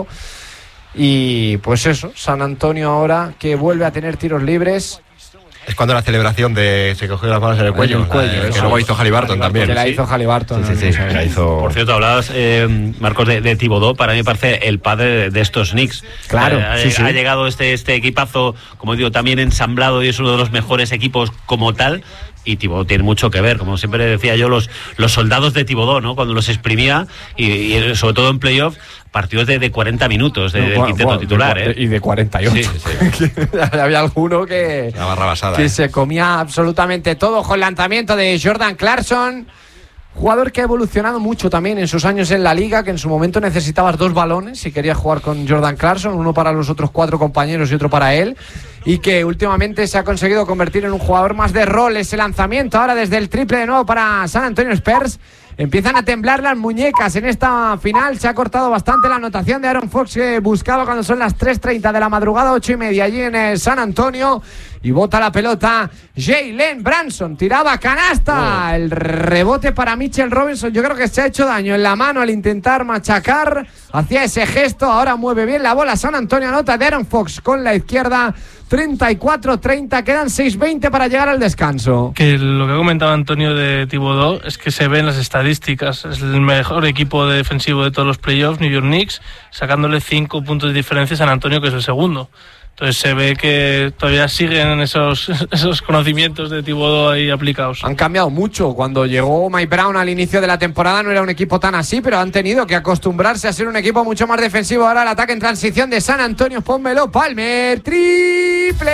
y pues eso, San Antonio ahora que vuelve a tener tiros libres. Es cuando la celebración se cogió las manos en el cuello, que luego hizo Halliburton también. Que la hizo Halliburton. Sí, la hizo. Por cierto, hablabas, Marcos, de Thibodeau. Para mí me parece el padre de estos Knicks. Claro, ha llegado este equipazo, como digo, también ensamblado, y es uno de los mejores equipos como tal. Y Thibodeau tiene mucho que ver, como siempre decía yo, los soldados de Thibodeau, ¿no? Cuando los exprimía, y sobre todo en playoff, partidos de 40 minutos del quinteto titular. Y de 48. Sí. Había alguno que se comía absolutamente todo. Con el lanzamiento de Jordan Clarkson, jugador que ha evolucionado mucho también en sus años en la liga, que en su momento necesitabas 2 balones si querías jugar con Jordan Clarkson, uno para los otros 4 compañeros y otro para él, y que últimamente se ha conseguido convertir en un jugador más de rol. Ese lanzamiento ahora desde el triple de nuevo para San Antonio Spurs. Empiezan a temblar las muñecas en esta final. Se ha cortado bastante la anotación de Aaron Fox, que buscaba cuando son las 3:30 de la madrugada, 8:30 allí en San Antonio. Y bota la pelota Jalen Branson, tiraba canasta. El rebote para Mitchell Robinson. Yo creo que se ha hecho daño en la mano al intentar machacar. Hacía ese gesto, ahora mueve bien la bola San Antonio. Anota de Aaron Fox con la izquierda. 34-30, quedan 6:20 para llegar al descanso. Que lo que comentaba Antonio de Thibodeau es que se ven las estadísticas. Es el mejor equipo defensivo de todos los playoffs, New York Knicks, sacándole 5 puntos de diferencia a San Antonio, que es el segundo. Entonces se ve que todavía siguen esos conocimientos de Thibodeau ahí aplicados. Han cambiado mucho. Cuando llegó Mike Brown al inicio de la temporada no era un equipo tan así, pero han tenido que acostumbrarse a ser un equipo mucho más defensivo. Ahora el ataque en transición de San Antonio. Pónmelo, Palmer. ¡Triple!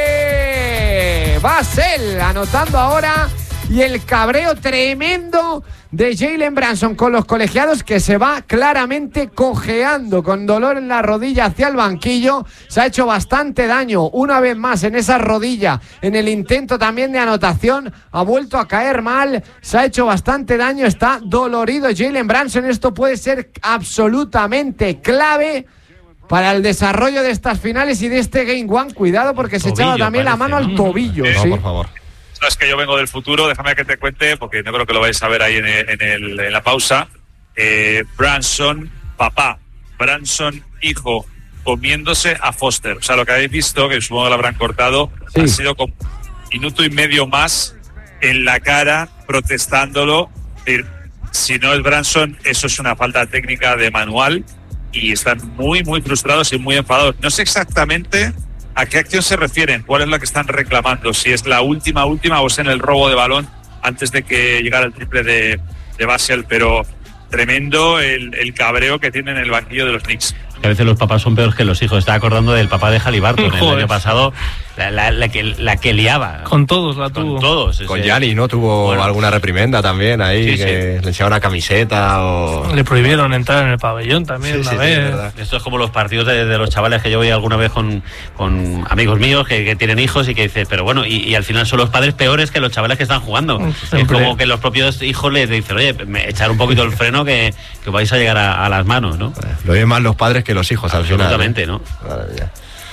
Basel anotando ahora. Y el cabreo tremendo de Jalen Branson con los colegiados, que se va claramente cojeando con dolor en la rodilla hacia el banquillo. Se ha hecho bastante daño una vez más en esa rodilla, en el intento también de anotación. Ha vuelto a caer mal, se ha hecho bastante daño, está dolorido Jalen Branson. Esto puede ser absolutamente clave para el desarrollo de estas finales y de este Game 1. Cuidado, porque se echaba también la mano al tobillo. No, por favor. Es que yo vengo del futuro, déjame que te cuente, porque no creo que lo vais a ver ahí en la pausa. Branson, papá, Branson, hijo, comiéndose a Foster. O sea, lo que habéis visto, que supongo que lo habrán cortado, ha sido como 1 minuto y medio más en la cara, protestándolo. Si no es Branson, eso es una falta técnica de manual, y están muy, muy frustrados y muy enfadados. No sé exactamente ¿a qué acción se refieren? ¿Cuál es la que están reclamando? Si es la última o es en el robo de balón antes de que llegara el triple de Basel, pero tremendo el cabreo que tienen en el banquillo de los Knicks. A veces los papás son peores que los hijos. Estaba acordando del papá de Halliburton el año pasado, la que liaba. Con todos la tuvo. Con todos. Con Gianni, ¿no? Tuvo alguna reprimenda también ahí, le echaba una camiseta o... Le prohibieron entrar en el pabellón también una vez. Esto es como los partidos de los chavales que yo voy alguna vez con amigos míos que tienen hijos y que dicen, pero bueno, y al final son los padres peores que los chavales que están jugando. Es como que los propios hijos les dicen, oye, echar un poquito el freno que vais a llegar a las manos, ¿no? Lo ven más los padres que los hijos al final. Absolutamente, ¿no? Madre mía.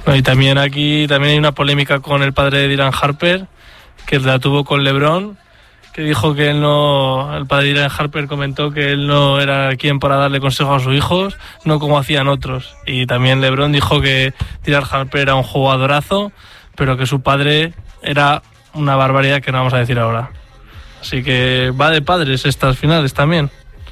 Y también aquí hay una polémica con el padre de Dylan Harper, que la tuvo con LeBron, que dijo que él no, el padre de Dylan Harper comentó que él no era quien para darle consejos a sus hijos, no como hacían otros. Y también LeBron dijo que Dylan Harper era un jugadorazo, pero que su padre era una barbaridad que no vamos a decir ahora. Así que va de padres estas finales también.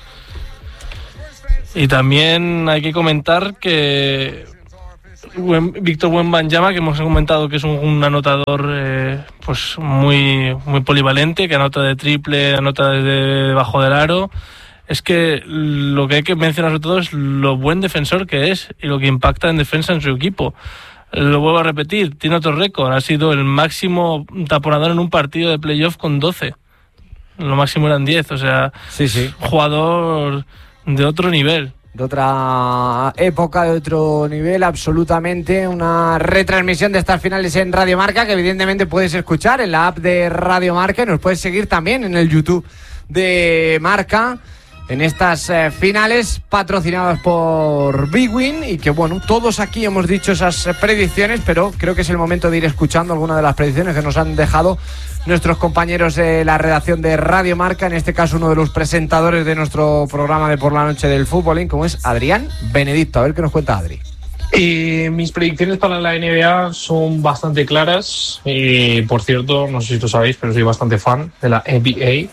Y también hay que comentar que Víctor Wembanyama, que hemos comentado que es un anotador pues muy polivalente, que anota de triple, anota desde debajo del aro. Es que lo que hay que mencionar sobre todo es lo buen defensor que es y lo que impacta en defensa en su equipo. Lo vuelvo a repetir, tiene otro récord, ha sido el máximo taponador en un partido de playoff con 12. Lo máximo eran 10, o sea, sí. Jugador de otro nivel. De otra época, de otro nivel, absolutamente. Una retransmisión de estas finales en Radio Marca, que evidentemente puedes escuchar en la app de Radio Marca y nos puedes seguir también en el YouTube de Marca, en estas finales patrocinadas por Big Win. Y que bueno, todos aquí hemos dicho esas predicciones, pero creo que es el momento de ir escuchando algunas de las predicciones que nos han dejado nuestros compañeros de la redacción de Radio Marca, en este caso uno de los presentadores de nuestro programa de por la noche del fútbol, como es Adrián Benedicto. A ver qué nos cuenta Adri. Mis predicciones para la NBA son bastante claras. Por cierto, no sé si lo sabéis, pero soy bastante fan de la NBA.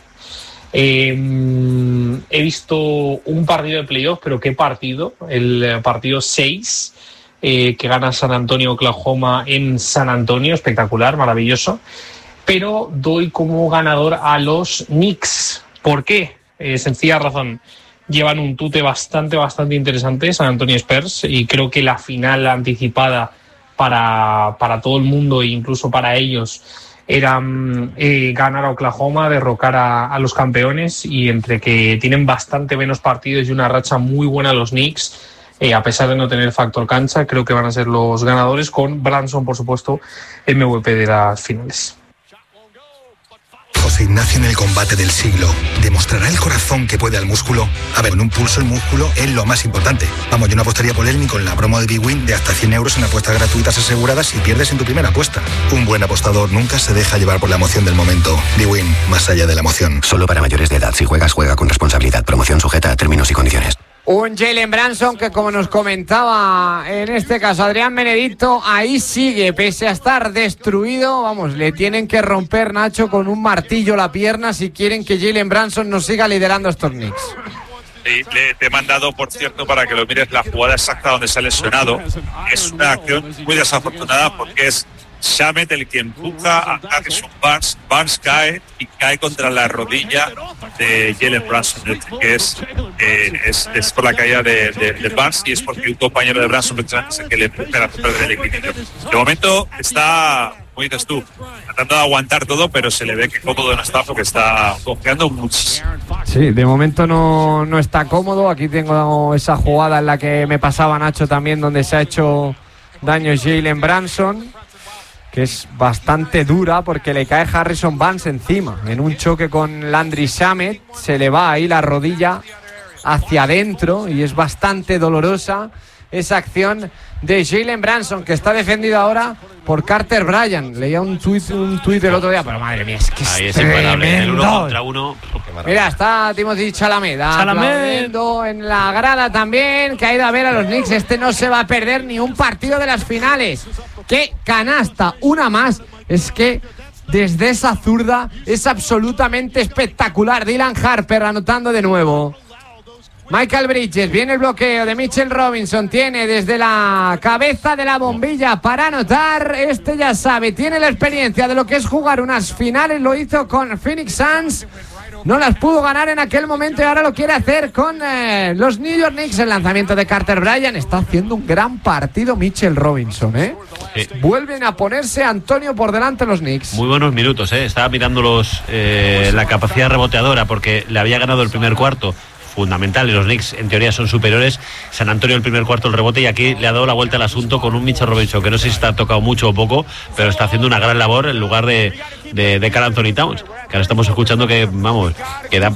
He visto un partido de playoff, pero ¿qué partido? El partido 6, que gana San Antonio, Oklahoma en San Antonio, espectacular, maravilloso. Pero doy como ganador a los Knicks. ¿Por qué? Sencilla razón. Llevan un tute bastante interesante, San Antonio Spurs, y creo que la final anticipada para todo el mundo e incluso para ellos era ganar a Oklahoma, derrocar a los campeones, y entre que tienen bastante menos partidos y una racha muy buena los Knicks, a pesar de no tener factor cancha, creo que van a ser los ganadores, con Branson, por supuesto, MVP de las finales. José Ignacio en el combate del siglo. ¿Demostrará el corazón que puede al músculo? A ver, en un pulso el músculo es lo más importante. Vamos, yo no apostaría por él ni con la promo de Big Win de hasta 100 euros en apuestas gratuitas aseguradas si pierdes en tu primera apuesta. Un buen apostador nunca se deja llevar por la emoción del momento. Big Win, más allá de la emoción. Solo para mayores de edad. Si juegas, juega con responsabilidad. Promoción sujeta a términos y condiciones. Un Jalen Branson que, como nos comentaba en este caso Adrián Benedicto, ahí sigue, pese a estar destruido. Vamos, le tienen que romper, Nacho, con un martillo la pierna si quieren que Jalen Branson nos siga liderando estos Knicks. Sí, te he mandado, por cierto, para que lo mires, la jugada exacta donde se ha lesionado. Es una acción muy desafortunada porque es Shamet el que empuja a Harrison Barnes. Barnes cae y cae contra la rodilla de Jalen Branson, que es por la caída de Barnes, y es porque un compañero de Branson es el que le empuja a perder el equilibrio. De momento está, como dices tú, tratando de aguantar todo, pero se le ve que cómodo no está porque está confiando muchísimo. Sí, de momento no está cómodo. Aquí tengo esa jugada en la que me pasaba Nacho también, donde se ha hecho daño Jalen Branson, que es bastante dura porque le cae Harrison Barnes encima. En un choque con Landry Shamet se le va ahí la rodilla hacia adentro y es bastante dolorosa esa acción de Jalen Branson, que está defendido ahora por Carter Bryant. Leía un tuit del otro día, pero madre mía, es que ahí es tremendo. El 1 contra 1. Mira, está Timothy Chalamet aplaudiendo en la grada también, que ha ido a ver a los Knicks. Este no se va a perder ni un partido de las finales. ¡Qué canasta! Una más. Es que desde esa zurda es absolutamente espectacular. Dylan Harper anotando de nuevo. Michael Bridges, viene el bloqueo de Mitchell Robinson, tiene desde la cabeza de la bombilla para anotar. Este ya sabe, tiene la experiencia de lo que es jugar unas finales, lo hizo con Phoenix Suns, no las pudo ganar en aquel momento y ahora lo quiere hacer con los New York Knicks. El lanzamiento de Carter Bryant, está haciendo un gran partido Mitchell Robinson, Vuelven a ponerse Antonio por delante los Knicks. Muy buenos minutos, Estaba mirando la capacidad reboteadora porque le había ganado el primer cuarto, fundamental, y los Knicks en teoría son superiores. San Antonio el primer cuarto el rebote, y aquí le ha dado la vuelta al asunto con un Mitchell Robinson que no sé si está tocado mucho o poco, pero está haciendo una gran labor en lugar de Karl Anthony Towns, que ahora estamos escuchando que da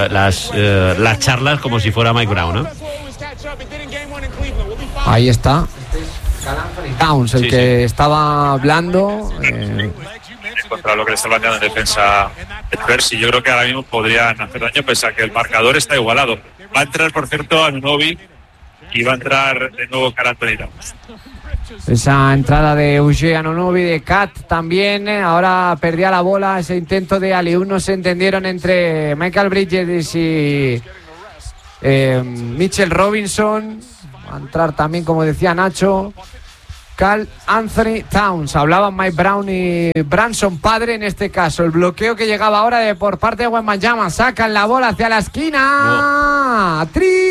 las charlas como si fuera Mike Brown, ¿no? Ahí está Towns, el que estaba hablando. Contra lo que le está planteando en defensa Spurs, y yo creo que ahora mismo podrían hacer daño, pese a que el marcador está igualado. Va a entrar, por cierto, Anunoby y va a entrar de nuevo Karl Anthony Towns. Esa entrada de Uche Anunoby, de Cat también. Ahora perdía la bola, ese intento de alley-oop, no se entendieron entre Michael Bridges y Mitchell Robinson. Va a entrar también, como decía Nacho, Karl Anthony Towns. Hablaban Mike Brown y Branson padre en este caso. El bloqueo que llegaba ahora por parte de Wembanyama. Sacan la bola hacia la esquina.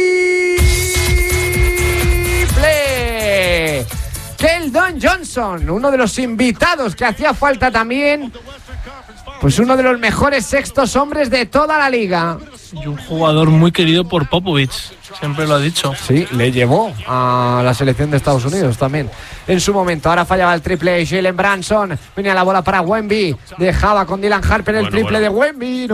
¡Triple! Keldon Johnson, uno de los invitados que hacía falta también. Pues uno de los mejores sextos hombres de toda la liga. Y un jugador muy querido por Popovich, siempre lo ha dicho. Sí, le llevó a la selección de Estados Unidos también en su momento. Ahora fallaba el triple Jalen Branson. Venía la bola para Wemby. Dejaba con Dylan Harper el triple de Wemby.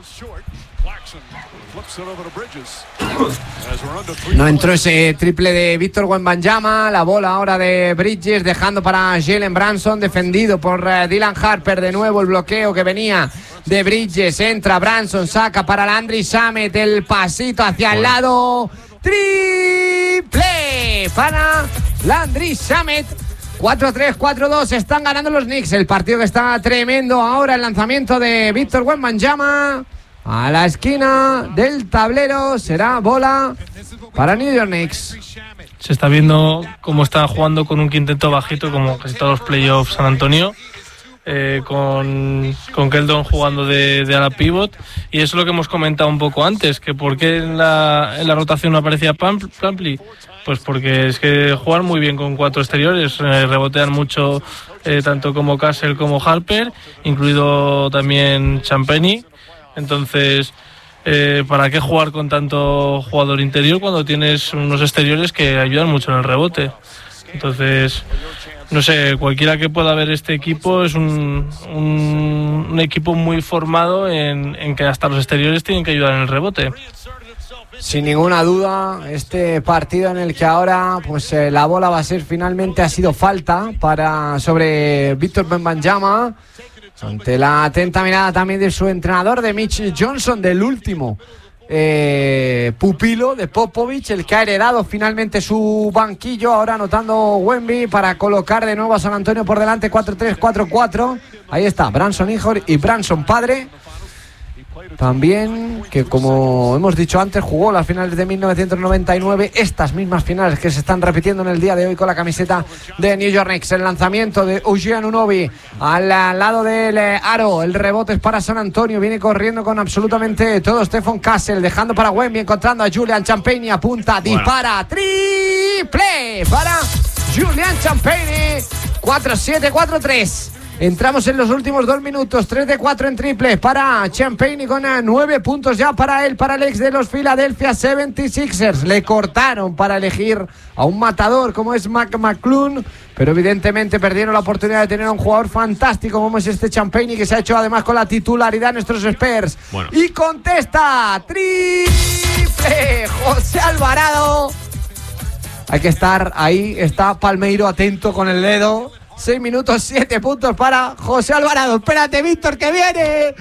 No entró ese triple de Víctor Wembanyama. La bola ahora de Bridges, dejando para Jalen Branson, defendido por Dylan Harper. De nuevo el bloqueo que venía de Bridges. Entra Branson, saca para Landry Shamet, el pasito hacia el lado. Triple para Landry Shamet. 4-3, 4-2, están ganando los Knicks. El partido que está tremendo ahora. El lanzamiento de Víctor Wembanyama a la esquina del tablero. Será bola para New York Knicks. Se está viendo cómo está jugando con un quinteto bajito, como casi todos los playoffs San Antonio, con Keldon jugando de ala pivot. Y eso es lo que hemos comentado un poco antes, que por qué en la rotación no aparecía Plumlee. Pues porque es que juegan muy bien con 4 exteriores, rebotean mucho, tanto como Castle como Harper, incluido también Champagny. Entonces, ¿para qué jugar con tanto jugador interior cuando tienes unos exteriores que ayudan mucho en el rebote? Entonces, no sé, cualquiera que pueda ver este equipo es un equipo muy formado en que hasta los exteriores tienen que ayudar en el rebote. Sin ninguna duda, este partido en el que ahora pues la bola va a ser finalmente, ha sido falta sobre Víctor Wembanyama, ante la atenta mirada también de su entrenador, de Mitch Johnson, del último pupilo de Popovich, el que ha heredado finalmente su banquillo. Ahora anotando Wemby para colocar de nuevo a San Antonio por delante, 4-3, 4-4. Ahí está Branson hijo y Branson padre. También, que como hemos dicho antes, jugó las finales de 1999, estas mismas finales que se están repitiendo en el día de hoy con la camiseta de New York Knicks. El lanzamiento de Uche Anunoby al lado del aro, el rebote es para San Antonio, viene corriendo con absolutamente todo Stephon Castle, dejando para Wemby, encontrando a Julian Champagny, apunta, dispara, triple para Julian Champagny. 4-7, 4-3. Entramos en los últimos 2 minutos. 3 de 4 en triple para Champagny, con 9 puntos ya para él, para el ex de los Philadelphia 76ers. Le cortaron para elegir a un matador como es Mac McClung, pero evidentemente perdieron la oportunidad de tener a un jugador fantástico como es este Champagny, que se ha hecho además con la titularidad en nuestros Spurs. Bueno. Y contesta, triple José Alvarado. Hay que estar ahí, está Palmeiro atento con el dedo. 6 minutos, 7 puntos para José Alvarado. Espérate, Víctor, que viene.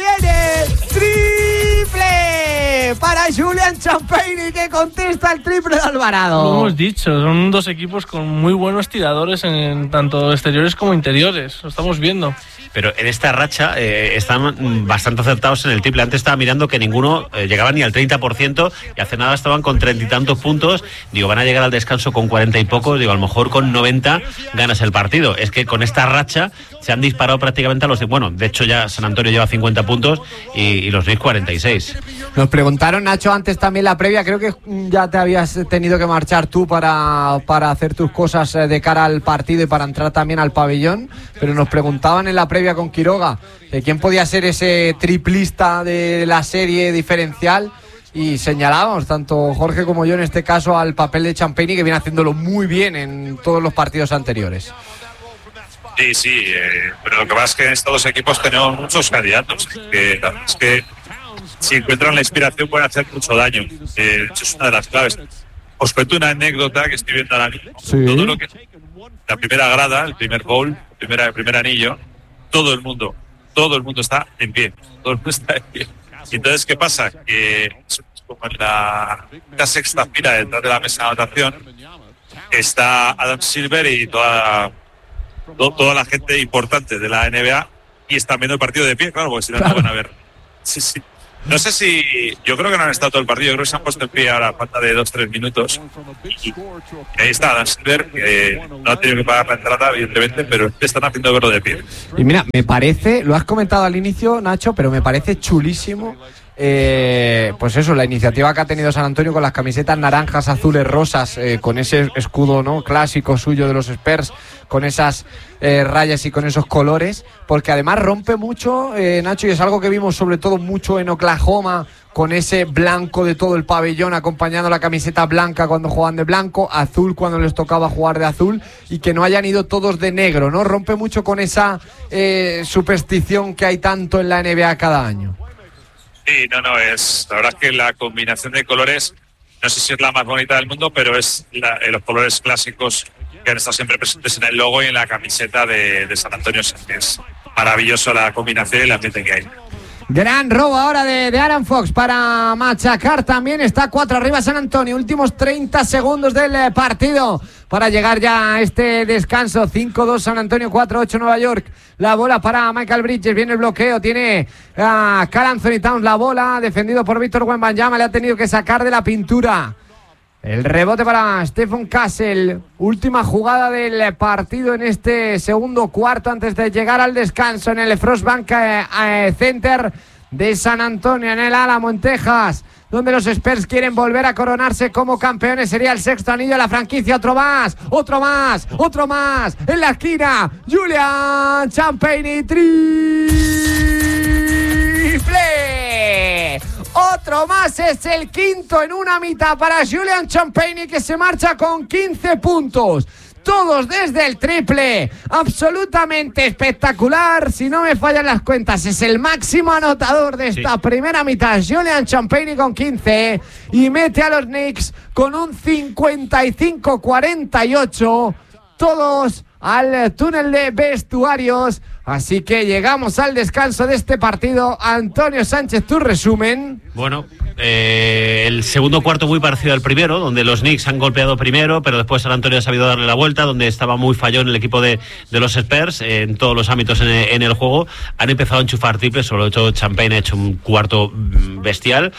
Triple para Julian Champagny, que contesta el triple de Alvarado. Lo hemos dicho, son 2 equipos con muy buenos tiradores en tanto exteriores como interiores. Lo estamos viendo. Pero en esta racha están bastante acertados en el triple. Antes estaba mirando que ninguno llegaba ni al 30% y hace nada estaban con 30 y tantos puntos. Digo, van a llegar al descanso con 40 y pocos. Digo, a lo mejor con 90 ganas el partido. Es que con esta racha se han disparado prácticamente a los... Bueno, de hecho ya San Antonio lleva 50 puntos y los Knicks 46. Nos preguntaron, Nacho, antes también la previa. Creo que ya te habías tenido que marchar tú para hacer tus cosas de cara al partido y para entrar también al pabellón. Pero nos preguntaban en la previa con Quiroga quién podía ser ese triplista de la serie diferencial, y señalábamos tanto Jorge como yo en este caso al papel de Champagny, que viene haciéndolo muy bien en todos los partidos anteriores. Sí, pero lo que pasa es que en estos 2 equipos tenemos muchos candidatos es que si encuentran la inspiración pueden hacer mucho daño. Eso es una de las claves. Os cuento una anécdota que estoy viendo ahora mismo. Sí. la primera grada, el primer bowl, el primer anillo, todo el mundo está en pie. Todo el mundo está en pie. Y entonces, ¿qué pasa? Que como en la sexta fila detrás de la mesa de anotación está Adam Silver y toda la gente importante de la NBA y están viendo el partido de pie, claro, porque si no, no van a ver. Sí. No sé si... Yo creo que no han estado todo el partido. Yo creo que se han puesto en pie ahora a falta de 2-3 minutos. Y ahí está Dan Silver, que no ha tenido que pagar la entrada, evidentemente, pero te están haciendo verlo de pie. Y mira, me parece... Lo has comentado al inicio, Nacho, pero me parece chulísimo... pues eso, la iniciativa que ha tenido San Antonio con las camisetas naranjas, azules, rosas, con ese escudo, ¿no?, clásico suyo de los Spurs, con esas rayas y con esos colores, porque además rompe mucho, Nacho, y es algo que vimos sobre todo mucho en Oklahoma, con ese blanco de todo el pabellón acompañando la camiseta blanca cuando juegan de blanco, azul cuando les tocaba jugar de azul, y que no hayan ido todos de negro, ¿no? Rompe mucho con esa superstición que hay tanto en la NBA cada año. Sí, no, es la verdad es que la combinación de colores, no sé si es la más bonita del mundo, pero es los colores clásicos que han estado siempre presentes en el logo y en la camiseta de San Antonio. Es maravilloso la combinación y el ambiente que hay. Gran robo ahora de Aaron Fox para machacar también. Está 4 arriba San Antonio. Últimos 30 segundos del partido para llegar ya a este descanso. 5-2 San Antonio, 4-8 Nueva York. La bola para Michael Bridges. Viene el bloqueo. Tiene a Karl Anthony Towns la bola. Defendido por Víctor Wembanyama. Le ha tenido que sacar de la pintura. El rebote para Stephen Castle. Última jugada del partido en este segundo cuarto antes de llegar al descanso en el Frostbank Center de San Antonio, en el Álamo, en Texas, donde los Spurs quieren volver a coronarse como campeones. Sería el sexto anillo de la franquicia. Otro más en la esquina. Julian Champagnie, triple. Otro más, es el quinto en una mitad para Julian Champagnie, que se marcha con 15 puntos. Todos desde el triple, absolutamente espectacular. Si no me fallan las cuentas, es el máximo anotador de esta primera mitad, Julian Champagnie, con 15, y mete a los Knicks con un 55-48, todos al túnel de vestuarios. Así que llegamos al descanso de este partido. Antonio Sánchez, tu resumen. Bueno, el segundo cuarto muy parecido al primero, donde los Knicks han golpeado primero, pero después San Antonio ha sabido darle la vuelta, donde estaba muy fallón el equipo de los Spurs en todos los ámbitos en el juego. Han empezado a enchufar triples, sobre todo Champagnie ha hecho un cuarto bestial,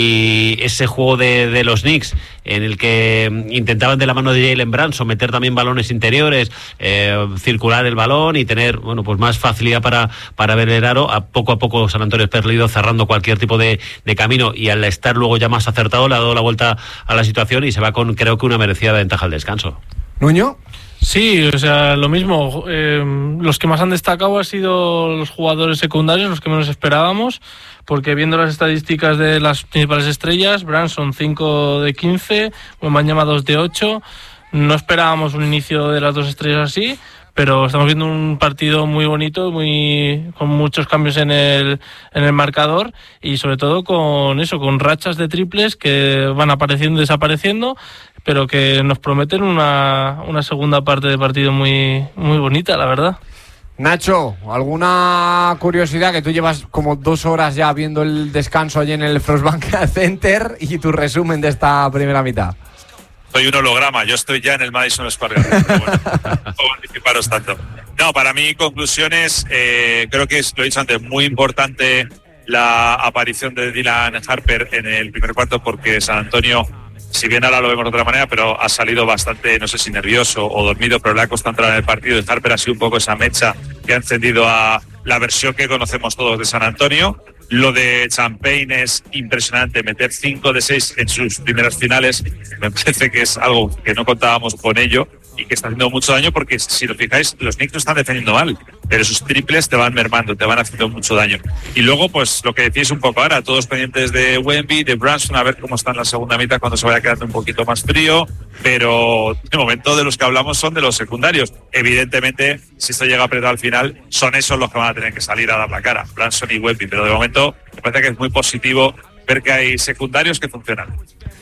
y ese juego de los Knicks en el que intentaban de la mano de Jalen Brunson meter también balones interiores, circular el balón y tener, bueno, pues más facilidad para ver el aro. A poco San Antonio Spurs ha ido cerrando cualquier tipo de camino, y al estar luego ya más acertado le ha dado la vuelta a la situación y se va con, creo que, una merecida ventaja al descanso. ¿Nuño? Sí, o sea, lo mismo. Los que más han destacado han sido los jugadores secundarios, los que menos esperábamos, porque viendo las estadísticas de las principales estrellas, Brunson 5 de 15, Wembanyama 2 de 8, no esperábamos un inicio de las dos estrellas así, pero estamos viendo un partido muy bonito, con muchos cambios en el marcador, y sobre todo con rachas de triples que van apareciendo y desapareciendo, pero que nos prometen una segunda parte de partido muy, muy bonita, la verdad. Nacho, ¿alguna curiosidad? Que tú llevas como 2 horas ya viendo el descanso allí en el Frostbank Center, y tu resumen de esta primera mitad. Soy un holograma, yo estoy ya en el Madison Square Garden, pero bueno, no puedo anticiparos tanto. No, para mí, conclusiones, creo que es, lo he dicho antes, muy importante la aparición de Dylan Harper en el primer cuarto, porque San Antonio, si bien ahora lo vemos de otra manera, pero ha salido bastante, no sé si nervioso o dormido, pero le ha costado entrar en el partido, y Harper ha sido un poco esa mecha que ha encendido a la versión que conocemos todos de San Antonio. Lo de Champagnie es impresionante, meter 5 de 6 en sus primeras finales, me parece que es algo que no contábamos con ello y que está haciendo mucho daño, porque si lo fijáis, los Knicks no están defendiendo mal, pero sus triples te van mermando, te van haciendo mucho daño. Y luego, pues lo que decís un poco ahora, todos pendientes de Wemby, de Brunson, a ver cómo está en la segunda mitad cuando se vaya quedando un poquito más frío, pero de momento de los que hablamos son de los secundarios. Evidentemente, si esto llega a apretar al final, son esos los que van a tener que salir a dar la cara, Brunson y Wemby, pero de momento me parece que es muy positivo ver que hay secundarios que funcionan.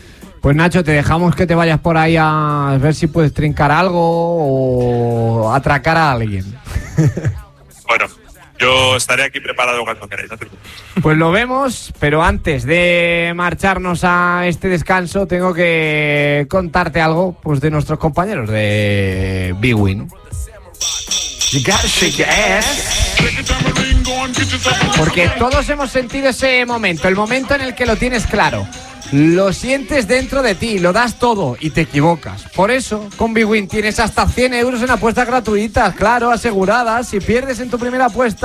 Pues Nacho, te dejamos que te vayas por ahí a ver si puedes trincar algo o atracar a alguien. Bueno, yo estaré aquí preparado cuando queráis. No te preocupes. Pues lo vemos, pero antes de marcharnos a este descanso tengo que contarte algo pues de nuestros compañeros de bwin. Porque todos hemos sentido ese momento, el momento en el que lo tienes claro. Lo sientes dentro de ti, lo das todo y te equivocas. Por eso, con bwin tienes hasta 100 euros en apuestas gratuitas, claro, aseguradas. Si pierdes en tu primera apuesta,